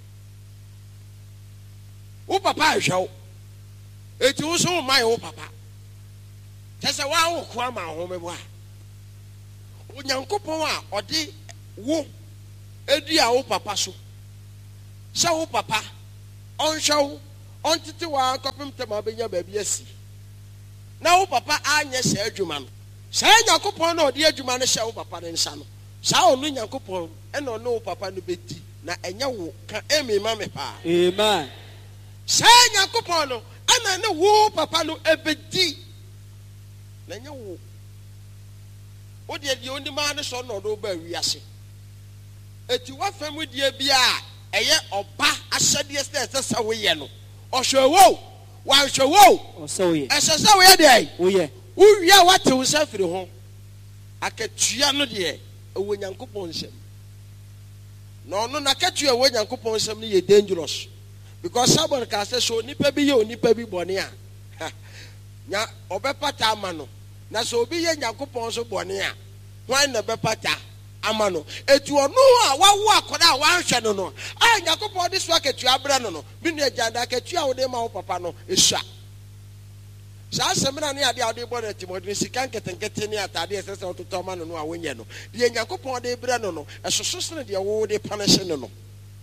wo papa ahwɛ wo eti wo so wo man wo papa kyɛ sɛ wa wo ko ama ho mebo a Onyankopɔn a ɔde wo edi a wo papa so sɛ wo papa ɔnhwɛ wo ɔntete wa kɔpem tem abenya baabi asi na wo papa anyɛ sɛ adwuma no sɛ Nyankopɔn na ɔde adwuma no hyɛ wo papa ne nsa no saa ɔno Nyankopɔn ɛna ɔno wo papa no bɛdi na ɛnyɛ wo ka emi ma me paa amen sɛ Nyankopɔn no ɛna ne wo papa no ɛbɛdi na ɛnyɛ wo wo deɛ deɛ onim a ne sɔ na ɔde wo ba wiase eti wafam die bia ɛyɛ ɔba ahyɛdeɛ sɛ ɛsɛ sɛ woyɛ no ɔhwɛ wo wanhwɛ wo ɔsɛ woyɛ ɛsɛ sɛ woyɛ deɛ woyɛ wowie a wate wo nsa firi ho akatua no deɛ ɛwɔ Nyankopɔn nsɛm na ɔno n'akatua ɛwɔ Nyankopɔn nsɛm no yɛ dangerous because someone ka sɛ so onipa bi yɛ onipa bi bɔne a nya ɔbɛpata ama no na sɛ obi yɛ Nyankopɔn so bɔne a hwan na bɛpata ama no etu ɔno a wawo akɔda a wanhwɛ no no a Nyankopɔn de so akatua brɛ no no bi nua gyanda akatua wo de ma wo papa no esua saa semina ne ade a wode bɔ no Timothy sika nketenkete ne atade ɛsɛ sɛ wototɔ ma no no a wonyɛ no deɛ Nyankopɔn de brɛ no no ɛsoso sene deɛ wo de punish no no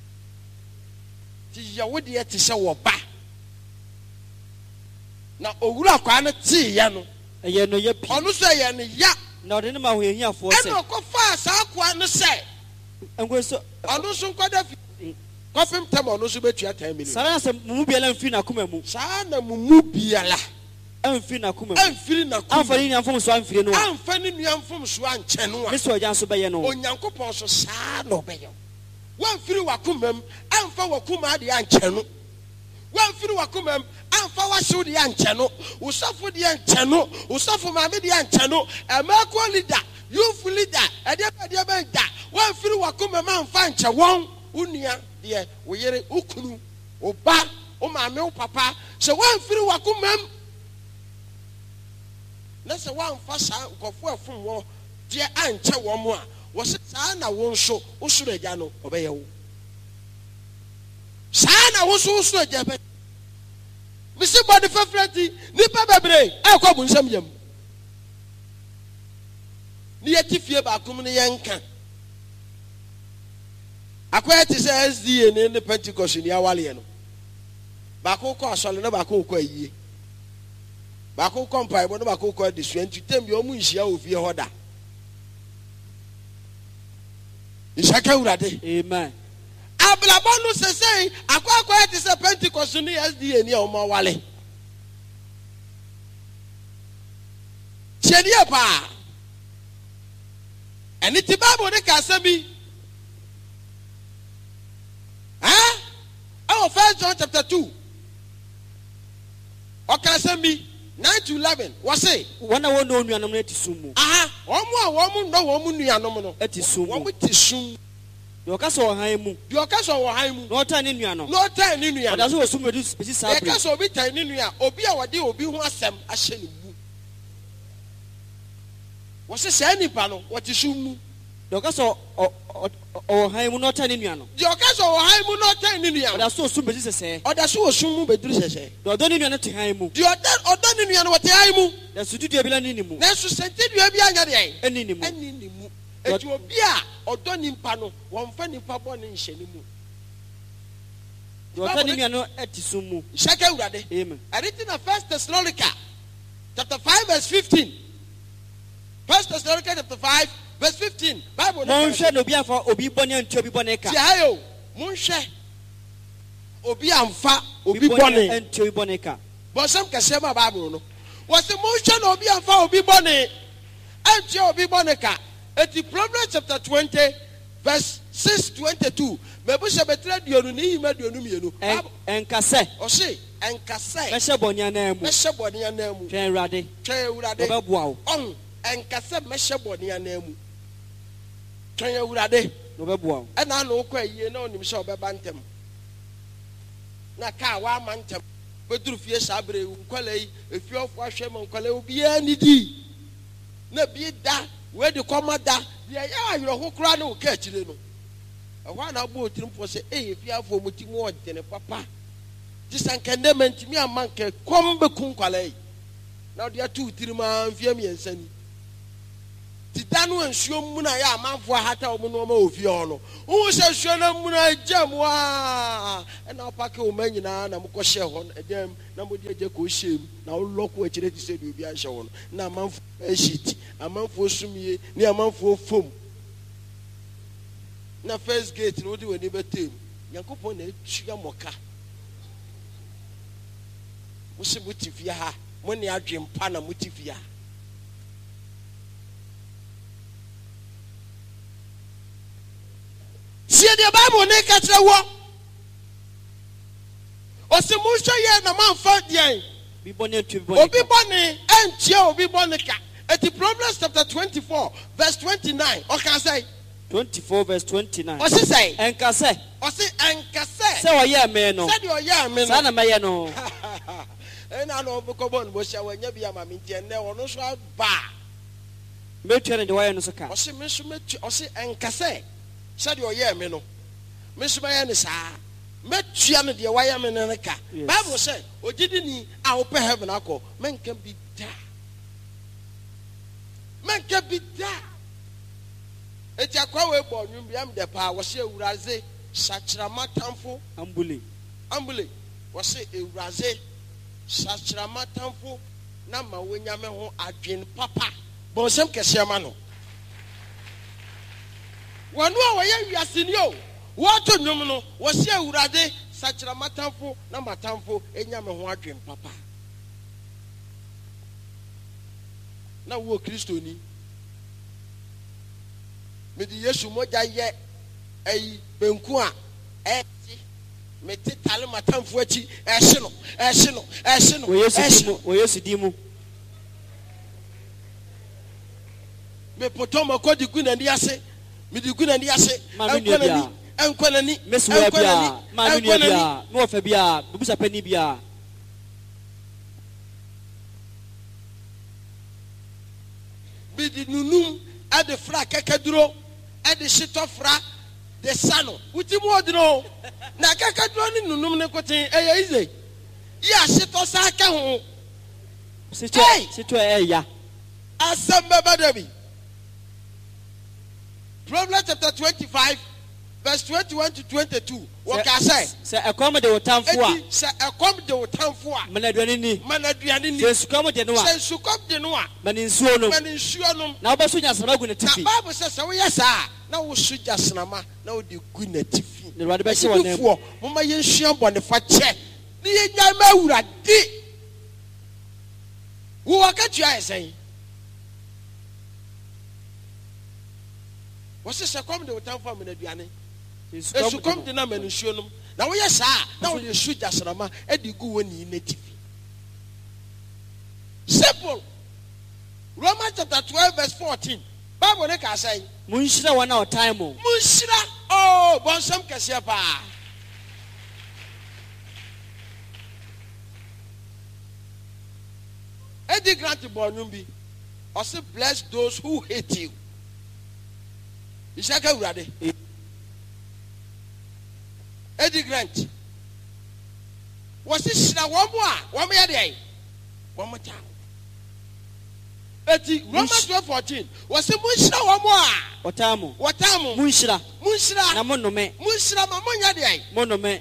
ti yɛ wo deɛ te sɛ wɔ ba na owura kwa no tee yɛ no ɛyɛ no yɛ pi ɔno so yɛ no ya na ɔde ne ma ho ehiafoɔ sɛ ɛna ɔkɔfa saa kwa no sɛ ɛnko so ɔno so nkɔda fi kɔfem tam ɔno so bɛtua ten million sara sɛ mumu biala mfi na kuma mu saa na mumu biala amfi na kuma mu amfiri na kuma amfa ne nyamfom so amfiri no a amfa ne nuamfom so ankyɛ no a ne so ɔgya nso bɛyɛ no Onyankopɔn so saa na ɔbɛyɛ wamfiri wakoma mu amfa wakoma de ankyɛ no wamfiri wakoma mu amfa wahyew de ankyɛ no usafo de ankyɛ no usafo maame de ankyɛ no emako leader youth leader ɛde ba de ba da wamfiri wakoma mu amfa ankyɛ wɔn unia de wo yere ukunu oba o maame o papa sɛ wamfiri wakoma mu na sɛ wamfa saa nkɔfo afom wɔ de ankyɛ wɔn mu a wɔsɛ saa na wɔn nso usoro agya no ɔbɛyɛ wo saa na wɔn nso usoro agya bɛ misi bɔde fɛfɛ ti nipa bebree ɛkɔ bu nsɛm yam ni yɛ ti fie baako mu ni yɛ nka akɔyɛ ti sɛ S D A ne ne Pentecost ni awaleɛ no baako kɔ asɔle na baako kɔ ayie baako kɔ mpaebɔ na baako kɔ adesua nti tem bi ɔmo nhyia wɔ fie hɔ da nhyaka wurade amen ablabɔ no sesei akɔ akɔyɛ ti sɛ Pentecost ni S D A ni a ɔmo awale tiɛdeɛ paa ɛne ti Bible ne ka asɛm bi huh? Oh, First John chapter two. Okay, asɛm bi nine to eleven. What say? wɔn a wɔn nuanom no ti sum mu Aha, wɔn a wɔn no wɔn nuanom no. ti sum mu Wɔn ti sum. deɛ ɔka sɛ ɔhan mu Deɛ ɔka sɛ wɔ han mu. na ɔtan ne nua no Na ɔtan ne nua. ɔda so wɔ sum edu besi saa Ɛka bere sɛ obi tan ne nua, obi a wɔde obi ho asɛm ahyɛ ne mu. Wɔsɛ saa nipa no, wɔte sum mu. deɛ ɔka sɛ ɔ- ɔ- ɔ- ɔwɔ han mu na ɔtan ne nua no Deɛ ɔka sɛ wɔ han mu na ɔtan ne nua. ɔda so wɔ sum besi sɛsɛɛ Ɔda so wɔ sum mu beduru sɛsɛ. deɛ ɔdɔ ne nua no te han mu Deɛ ɔda ɔda ne nua no wɔte han mu. deɛ sududua bi la ne ne mu Nanso sɛnte dua bi anya deɛ. ɛne ne mu Ɛne ne mu. Eti obi a ɔdɔ nipa no, wɔmfa nipa bɔ ne nhyɛ ne mu. deɛ ɔtan ne nua no ti sum mu Hyɛka wurade. amen Ɛde na First Thessalonica chapter five verse fifteen. First Thessalonica chapter five verse fifteen. Bible no. monhwɛ na obi amfa obi bɔne antua obi bɔne ka Tia yo. Monhwɛ. Obi amfa obi bɔne. antua obi bɔne ka Bɔsɛm kɛseɛ ma Bible no. Wɔsɛ monhwɛ na obi amfa obi bɔne. Antua obi bɔne ka. Eti Proverbs chapter twenty verse six twenty-two. Mebusha betra dionu ni yima dionu mienu. Ɛn- ɛnka sɛ Ɔse ɛnkasɛ. mɛhyɛ bɔne anan mu Mɛhyɛ bɔne anan mu. twɛn awurade Twɛn Awurade. ɔbɛboa wo Ɔn ɛnkasɛ mɛhyɛ bɔne anan mu. Twɛn Awurade. na ɔbɛboa wo Ɛna na wokɔ ayie na onim sɛ ɔbɛba ntɛm. Na kaa waama ntɛm. Bɛduru fie saa bere nkwala yi efiɔfo ahwɛ ma nkwala yi obiara ni di. Na bi da wedi kɔma da deɛ yɛ awerɛho koraa ne wo ka akyire no. ɛhɔ na abɔ otirim fo sɛ ɛyɛ fiafo mu ti mu ɔdene papa disankandement mi amanke kombe kunkwalai na ɔde ato tirim a mfia miɛnsa ni tita no nsuo mu na yɛ amanfo ahata ɔmo no ma ofie hɔ no wo sɛ nsuo na mu na gyam wa ɛna ɔpake wo ma nyinaa na mokɔ hyɛ hɔ ɛdɛm na mode agya kɔ hyɛm na wo lɔko akyire ti sɛ de obi ahyɛ hɔ no na amanfo ahiti amanfo sumie ne amanfo fom na first gate no wode w'ani bɛtam nyankopɔn na atua mmɔka mo se mo ti fie ha mo ne adwempa na mo ti fie ha sie de Bible ne ka kyerɛ wɔ ɔse mo hwɛ yɛ na mamfa deɛn Bi bɔne atu bi obi bɔne. bɔne ɛntua obi bɔne ka eti Proverbs chapter twenty-four verse twenty-nine ɔka sɛ twenty-four verse twenty-nine. ɔse sɛ Ɛnka sɛ ɔse ɛnka sɛ sɛ ɔyɛ me no. sɛdeɛ ɔyɛ me Saa no na mɛyɛ no. ɛna na ɔbɛkɔbɔ no bɔhyia wɔanya bi ama me nti ɛnnɛ ɔno nso aba Mɛtua ne de wɔyɛ no so ka. ɔse me nso mɛtu ɔse ɛnka sɛ sɛdeɛ ɔyɛ me no me nso mɛyɛ ne saa mɛtua no deɛ wayɛ me no no ka Yes. Bible sɛ ogyidini a wopɛ heaven akɔ mɛnka bi da mɛnka bi da eti akwa wei bɔ ɔnwom bi am dɛ paa wɔse awuradze sakyerama tamfo Ambule. ambule wɔse awuradze sakyerama tamfo na ma wonya me ho adwen papa bɔnsɛm kɛseɛ ma no wɔno a wɔyɛ wiaseni o wɔto nnwom no wɔse awurade sakyerama tamfo na matamfo ɛnya me ho adwen papa na wo kristoni mede yesu mogya yɛ ayi benku a ɛti mete tale matamfo akyi ɛhye no ɛhye no ɛhye no Wɔ Yesu ɛhye di no mu. Wɔ Yesu di mu. me poto makodi gu n'ani ase me di gu n'ani ase Ma me nua bia. ɛnkɔ n'ani Mesi wɔ ɛnkɔ bia. n'ani Ma me ɛnkɔ nua n'ani bia. Me wɔ fa bia. Bubusa pani bia. me di nunum ɛde fra kɛkɛduro ɛde hyetɔ fra de sa no wuti mu ɔdino na kɛkɛduro ne nunum ne koten ɛyɛ ize yi a hyetɔ sa ka ho Sitwa Hey! sitwa ɛya. asɛm bɛba da bi Proverbs chapter twenty-five verse twenty-one to twenty-two wɔka sɛ Sɛ ɛkɔm de wo tamfo eti a. sɛ ɛkɔm de wo tamfo a Mana aduane ni. ma na aduane ni Sɛ sukɔm de no sɛ a. nsukɔm de no a Ma ne nsuo no. ma ne nsuo nom Na wobɛso nyasama gu ne na tifi. Bible sɛ sɛ woyɛ saa na woso gyasenama na wode gu n'atifi Na Awurade bɛhyɛ wɔ nam. Asidifoɔ, momma yɛnsua bɔnefa kyɛ ne yɛnya ma Awurade wowɔ akatua yɛ sɛn wɔse sɛ kɔm de wo tamfo a ma no aduane esukɔm de na ma no nsuo nom na woyɛ saa na wode su gyasenama ade gu wɔ nii n'atifi simple Romans chapter twelve verse fourteen Bible ne ka sɛn Munhyira wɔn a ɔtan mo. munhyira oh bɔnsɛm kɛseɛ paa Eddie Grant bɔnum bi ɔse bless those who hate you Isaka Awurade Eddie Grant wɔse hyira wɔn mo a wɔn yɛ deɛ wɔn mo ta eti Romans twelve fourteen wɔse munhyira wɔn mo a Ɔtan mo. wɔtan mo Munhyira. munhyira Na monome. munhyira ma monyɛ deɛ Monome.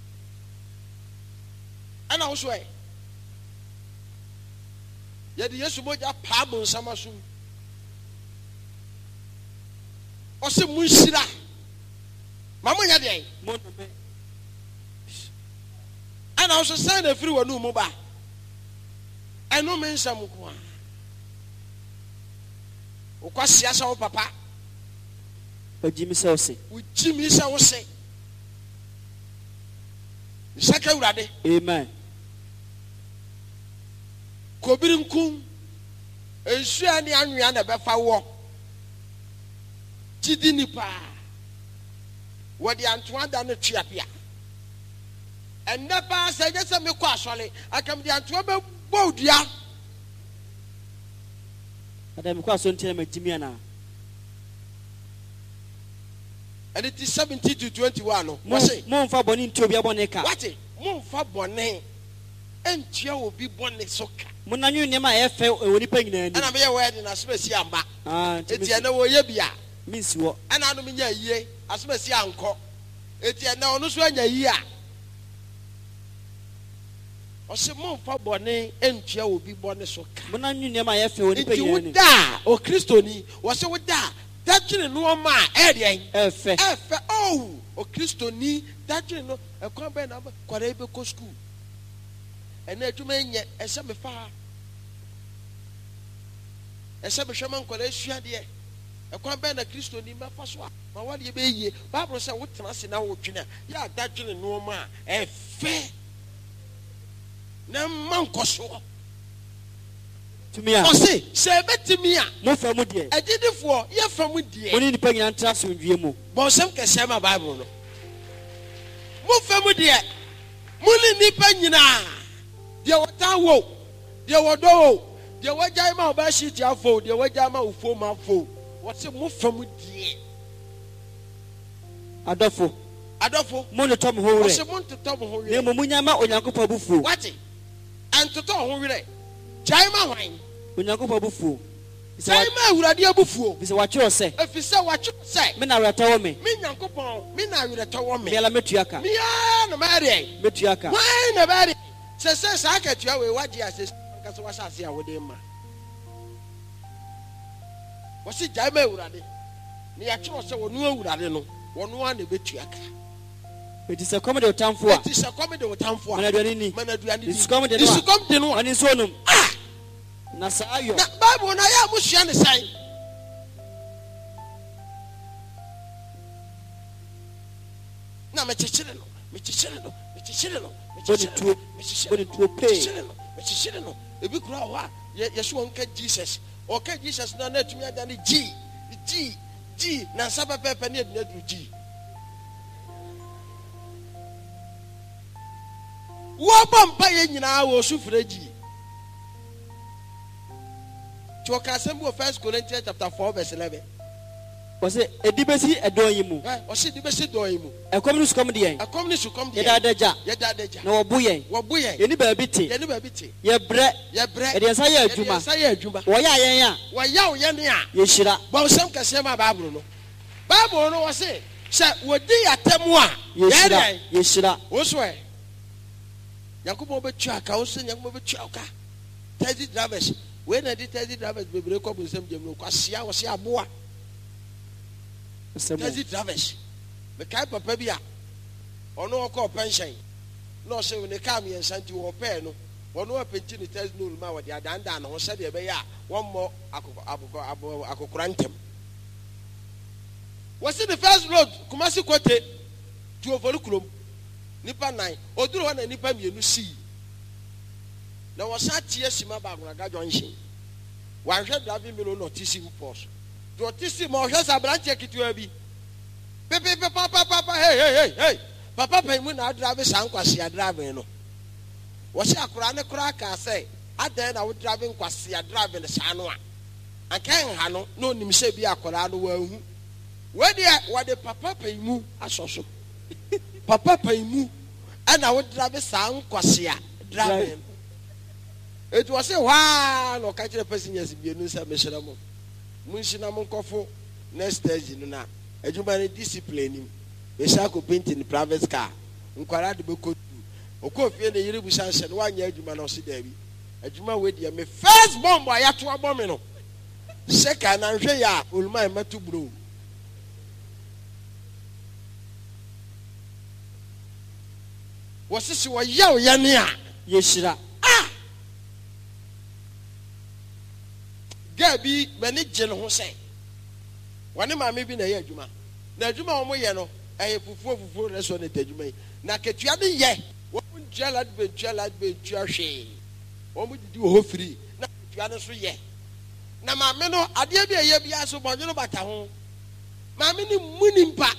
ɛna wo so ɛ yɛde Yesu mogya paa mo nsama so ɔse munhyira ma monyɛ deɛ Monome. ɛna wo so san na firi w'anum mu ba ɛno me nsɛm ko a wokɔsia sɛ wo papa Pagyi mi sɛ ɔse. wogyi mi sɛ wo se Isaka Awurade Amen. kobiri nkum nsua ne anwea na bɛfa wɔ gyidi nipa wɔde antoa da no tuapia ɛnnɛ paa sɛ ɛnyɛ sɛ mekɔ asɔre akam de antoa bɛbɔ odua Ada mi kɔ aso ntina ma gyimi ana. and it is seventy to twenty-one. Mo What's it? mo mfa bɔne nti obi abɔne ka. What it? Mumfa bɔne entia obi bɔne soka. Mo na nyu nneɛma a ɛyɛ fɛ wɔ nipa nyinaa ni. Ana me yɛ wedding asomasi amba. Ah, Eti ene wo ye bia. Minsi wɔ. Ana no me nya yie asomasi ankɔ. Eti ene ono so anya yie a. Ɔse mumfa bɔne entia obi bɔne soka. Mo na nyu nneɛma a ɛyɛ fɛ wɔ nipa Eti nyinaa ni. woda o Kristoni wɔse woda dadwene no ma ɛdeɛn. Ɛfɛ. Ɛfɛ oh o Kristoni dadwene no ɛkwan bɛ na kwara ebe ko school. Ene adwuma nyɛ ɛsɛ me fa. Ɛsɛ me hwɛma nkwara asua deɛ. Ɛkwan bɛ na Kristoni mɛfa so a ma wale ebe yie. Bible sɛ wotena se na wotwene a yɛ dadwene no ma ɛfɛ. Na man nkɔso. Tumi a. Ɔse sɛ ebetimi a Mo fɛ mu deɛ. agyidifoɔ yɛfa mu deɛ. Mo ne nipa nyinaa ntra asomdwie mu. Bɔnsɛm kɛseɛ ma Bible no. Mo fɛ mu deɛ. Mo ne nipa nyinaa. Deɛ wɔta wo. Deɛ wɔdɔ wo. Deɛ wɔgyae ma ɔba hyi tia fo. Deɛ wɔgyae ma ufo ma fo. Wɔse mo fɛ mu deɛ. Adɔfo. Adɔfo. Mo ne tɔ mo ho Wɔse werɛ. mo ntotɔ mo ho Na werɛ. mmom munya ma Onyankopɔn abufuo. Wate. Antotɔ ho werɛ. Gyae ma hwan. Onyankopɔn abufuo. Gyae ma Awurade abufuo. Bisa wakyerɛ sɛ. Efisɛ wɔatwerɛ sɛ. Me na awerɛtɔ wɔ me. Me Nyankopɔn, me na awerɛtɔ wɔ me. Me ala metua ka. Mea na madeɛ. Metua ka. Why na bɛde? Sɛ sɛ saa akatua wei wagye a sɛ nkasa wahyɛ ase a wode ma. Wɔse gyae ma Awurade. Ne yɛatwerɛ sɛ wɔno Awurade no, wɔno a na ɛbɛtua ka. Enti sɛ kɔm de otamfo a. Enti sɛ kɔm de wo tamfo a. Mana aduane ni. Mana aduane ni. Isukɔm de no a. Isukɔm de no a. Ɔne nsuo nom. Ah! Na saa ayɔ. Na Bible na yɛ a mosua ne sɛn. Na mekyekyere no, mekyekyere no, mekyekyere no, Bɔne tuo. Bɔne tuo pee. mekyekyere no, mekyekyere no. Ebi kura hɔ a yɛso wɔn ka Jesus. Ɔka Jesus na na atumi ada ne G, G, G na nsa pɛpɛɛpɛ ne adina duru G. Wɔbɔ mpa yɛ nyinaa wɔ so frɛ G. Tí wɔka asɛm bi wɔ First Corinthians chapter four verse eleven. Wɔsɛ edi besi ɛdɔn yi mu. Ɔsi di bɛsi dɔn yi mu. Ɛkɔm ne sukɔm de yɛn. Ɛkɔm ne sukɔm de Yɛda adagya. Yɛda adagya. Na wɔbo yɛn. Wɔbo yɛn. Yɛni baabi te. Yɛni baabi te. Yɛbrɛ. Yɛbrɛ. Yɛde nsa yɛ adwuma. Yɛde nsa yɛ adwuma. Wɔyɛ a yɛn a. Wɔyaw yɛn a. Yɛhyira. Bɔnsɛm kɛseɛ ma Bible no. Bible no wɔ se sɛ wɔdi yɛatɛm a. Yɛhyira. Yɛhyira. Woso ɛ. Nyankopɔn bɛtua aka. Woso Nyankopɔn bɛtua aka. Taxi drivers. Wei na di taxi drivers bebree kɔ bonsɛm gyem no. Kwasia wɔse aboa. Taxi drivers. Mekae papa bi a ɔno ɔkɔ pension na ɔsɛ ne kaa mmiɛnsa nti wɔpɛɛ no ɔno apɛnti ne taxi no ma wɔde adandan ne ho sɛdeɛ ɛbɛyɛ a wɔmmɔ akokora ntɛm. Wɔsi the first road Kumasi Kote Tuofolu kurom nipa nine oduru hɔ na nipa mmienu sii na wɔsa tie sima baako na gadwa nhyɛn wɔahwɛ driving milo na ɔte si pɔs to ɔte si ma ɔhwɛ sɛ aberanteɛ ketewa bi pepepe papapapa hey hey hey hey papa pɛn na adrave saa nkwasi adrave no wɔhyɛ akora ne kora aka sɛ adan na wodrave nkwasi adrave ne saa no a anka nha no na onim sɛ bi akora no wahu wɔde wɔde papa pɛn mu asɔ so papa pɛn mu ɛna wodrave saa nkwasi adrave it was say waa na ɔka kyerɛ passengers bienu sɛ mehyerɛ mo munhyina mo nkɔfo next stage no na adwuma ne discipline nim bɛhyɛ akɔ painting ne private car nkwara de bɛkɔ tu ɔkɔ fie ne yere busa nhyɛ no wanyɛ adwuma na ɔse daabi adwuma wei deɛ me first bomb a yɛato abɔ me no hyɛ ka na nhwɛ yɛ a oluma ɛmɛto buro wɔsese wɔyɛ wo yɛne a yɛhyira Gabi mani gye ne ho sɛ wɔne maame bi na ɛyɛ adwuma na adwuma a wɔn yɛ no ɛyɛ fufuo fufuo restaurant adwuma yi na ketua ne yɛ wɔn ntua lad bɛ ntua lad bɛ ntua hwee wɔn didi wɔ hɔ firi na ketua ne nso yɛ na maame no adeɛ bi a ɛyɛ bi aso bɔnwene bata ho maame ne mu ni mpa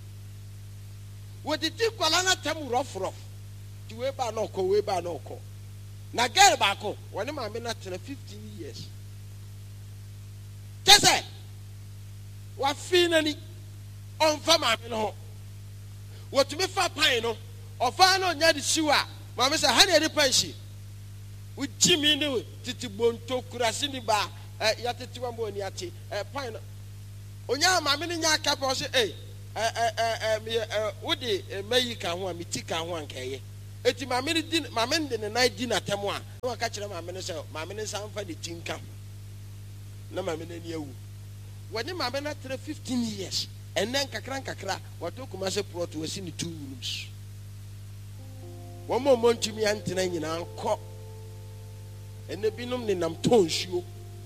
wɔdidi kwala na tam rɔfrɔf ti wei ba na ɔkɔ wei ba na ɔkɔ na girl baako wɔne maame na tena fifteen years. Kese wafi nani on fa maame no what me fa pan no ofa no nya de siwa maame say ha na de pan shi wo jimi ne titi bonto kurase ni ba ya titi wa mo ni ate pan no onya maame ne nya aka pa say eh eh eh eh wo de mayi ka ho a mitika ho ankaye eti maame ne din maame ne ne na di na temo a no aka kire maame ne say maame ne san fa de tinka na maame ne ni awu wani maame na tre fifteen years and then kakra kakra wato kuma se plot wasi ni two rooms one more month mi antena nyina anko ene binom ne nam tonsuo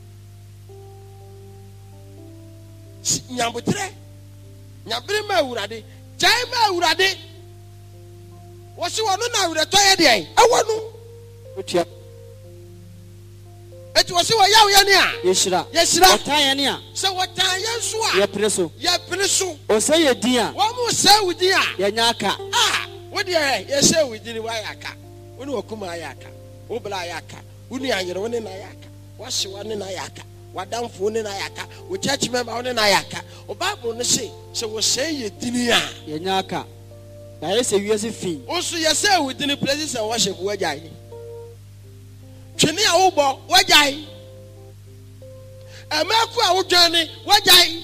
nyambotre nyabere ma awurade jai ma awurade wasi wono na awurade ye de ai awonu otua eti wasi wo yawo ya ne a yeshira yeshira otan ya ne a se wotan ye nso a ye preso ye preso o se ye din a wo mu se wudi a ye nya aka ah wo de ye se wudi ni wa ya aka wo ne wakuma ya aka wo bla ya aka wo ni anyere wo ne na ya aka wa hye wo ne na ya aka wadamfo wo ne na ya aka wo church member wo ne na ya aka o bible no say se wo se ye dini a ye nya aka na ye se wiase fi o so ye se wudi ni places and worship wo jai twene a wo bo wo jai Emeku a wodwane wajai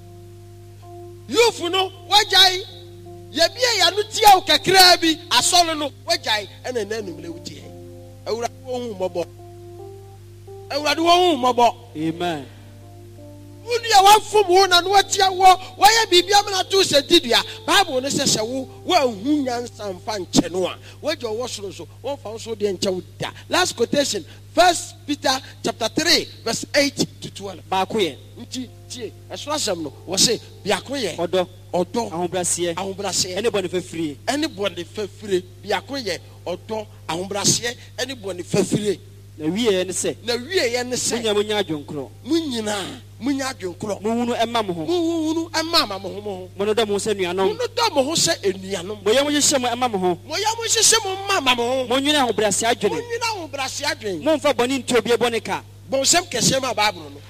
yufu no wajai yebie ya no tia ukakra bi asolo no wajai ene nanum le wutie awura wo hu mobo awura wo hu mobo amen uni ya wafum wo na no watia wo waye bibia mena to se didua bible no se se wo wa hu nyansa mfa nche no a wajo wo soro so wo fa so de nche wo da. Last quotation, First Peter chapter three verse eight to twelve. Bakoye nti tie esrasam no wo se biakoye odo odo ahombrase ahombrase anybody fafiri anybody fafiri biakoye odo ahombrase anybody fafiri na wiye ne se na wiye ye ne se munya munya adwonkro munyina munya adwonkro muhunu emma mo ho muhunu emma ma mo ho mo mo no do mo se nuanom mo no do mo ho se enuanom mo ye mo hye mo emma mo ho mo ye mo hye mo ma ma mo ho mo nwina ahobrase adwene mo nwina ahobrase adwene mo mfa boni nti obi ebone ka bon sem kese ma bible no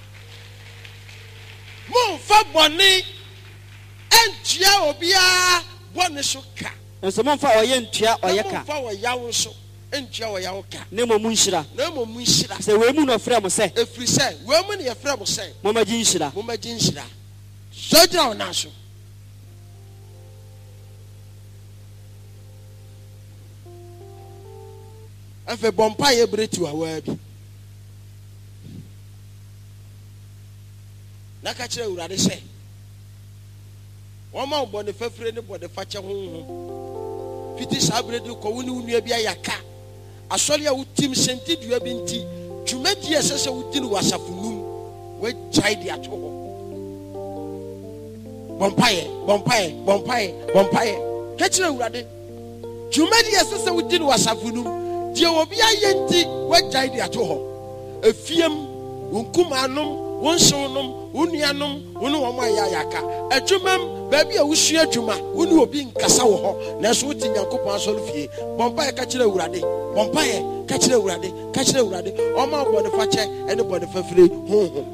mo mfa boni entia obi a boni so ka enso mo mfa oye ntua oye ka mo mfa wo yawo so entua wo yawo ka ne mo munhira na mo munhira se we mu no frɛ mo se efri se we mu ne ye frɛ mo se mo ma ginhira mo ma ginhira so dira wo na so afa bompa ye bretu awa bi na ka kire urade se wo ma obo ne fafire ne bo de fache honhom fiti sabredi ko woni unua bi ayaka asori a wutim senti dua bi nti dwumadi esese wudi no wasafunum we chai dia to ho bompaye bompaye bompaye bompaye ka kire urade dwumadi esese wudi no wasafunum die obi ayenti we chai dia to ho efiem wonkumanom wonsonum unuanom wonu wo ma ya yaka adwumam ba bia wusu adwuma wonu obi nkasa wo ho na so wuti nyankopon asoro fie bompa ka kire urade bompa ye ka kire urade ka kire urade o ma bo de fa che ene bo de fa fire ho ho.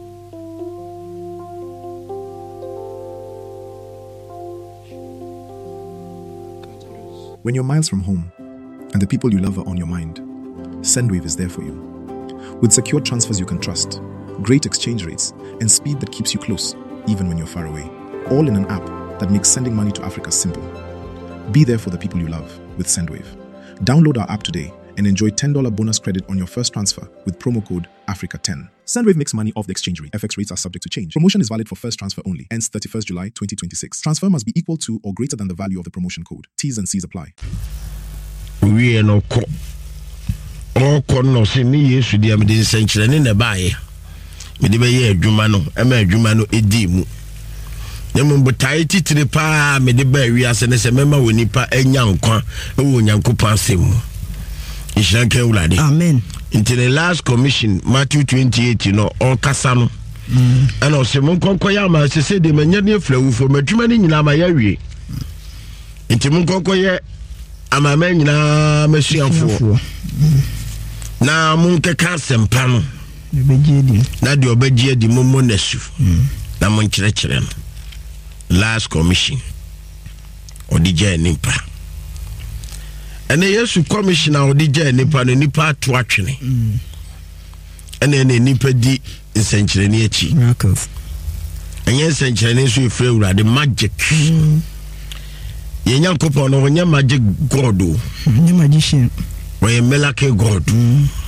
When you're miles from home and the people you love are on your mind, Sendwave is there for you. With secure transfers you can trust, great exchange rates, and speed that keeps you close, even when you're far away. All in an app that makes sending money to Africa simple. Be there for the people you love with Sendwave. Download our app today and enjoy ten dollars bonus credit on your first transfer with promo code Africa ten. Sendwave makes money off the exchange rate. F X rates are subject to change. Promotion is valid for first transfer only. Ends thirty-first July twenty twenty-six. Transfer must be equal to or greater than the value of the promotion code. T's and C's apply. We no ko. Oko no se ni Yesu dia me de senkyere ne na baaye. Me de be ye adwuma no, e ma adwuma no edi mu. Ne mo botai titire pa me de ba wiase ne se mema woni pa enya nkwa e wo Nyankopon asem mu. Ishanke ulade. Amen. Into the last commission Matthew twenty-eight no on kasa no. Mm. Ana se mo konko ya ma se se de manya ne flawu fo madwuma ne nyina ma ya wie. Into mo konko ye amama nyina masuafo. Na mo nkeka sempa no. Na de obagie di momo nasu. Na mo nkyerɛkyerɛ no. last commission odi je nipa ene Yesu commission a odi je nipa no nipa ato atwene ene ene nipa di nsenkyereni achi enye nsenkyereni so efre urade magic ye nyankopon no nya magic god o nya magician we melake god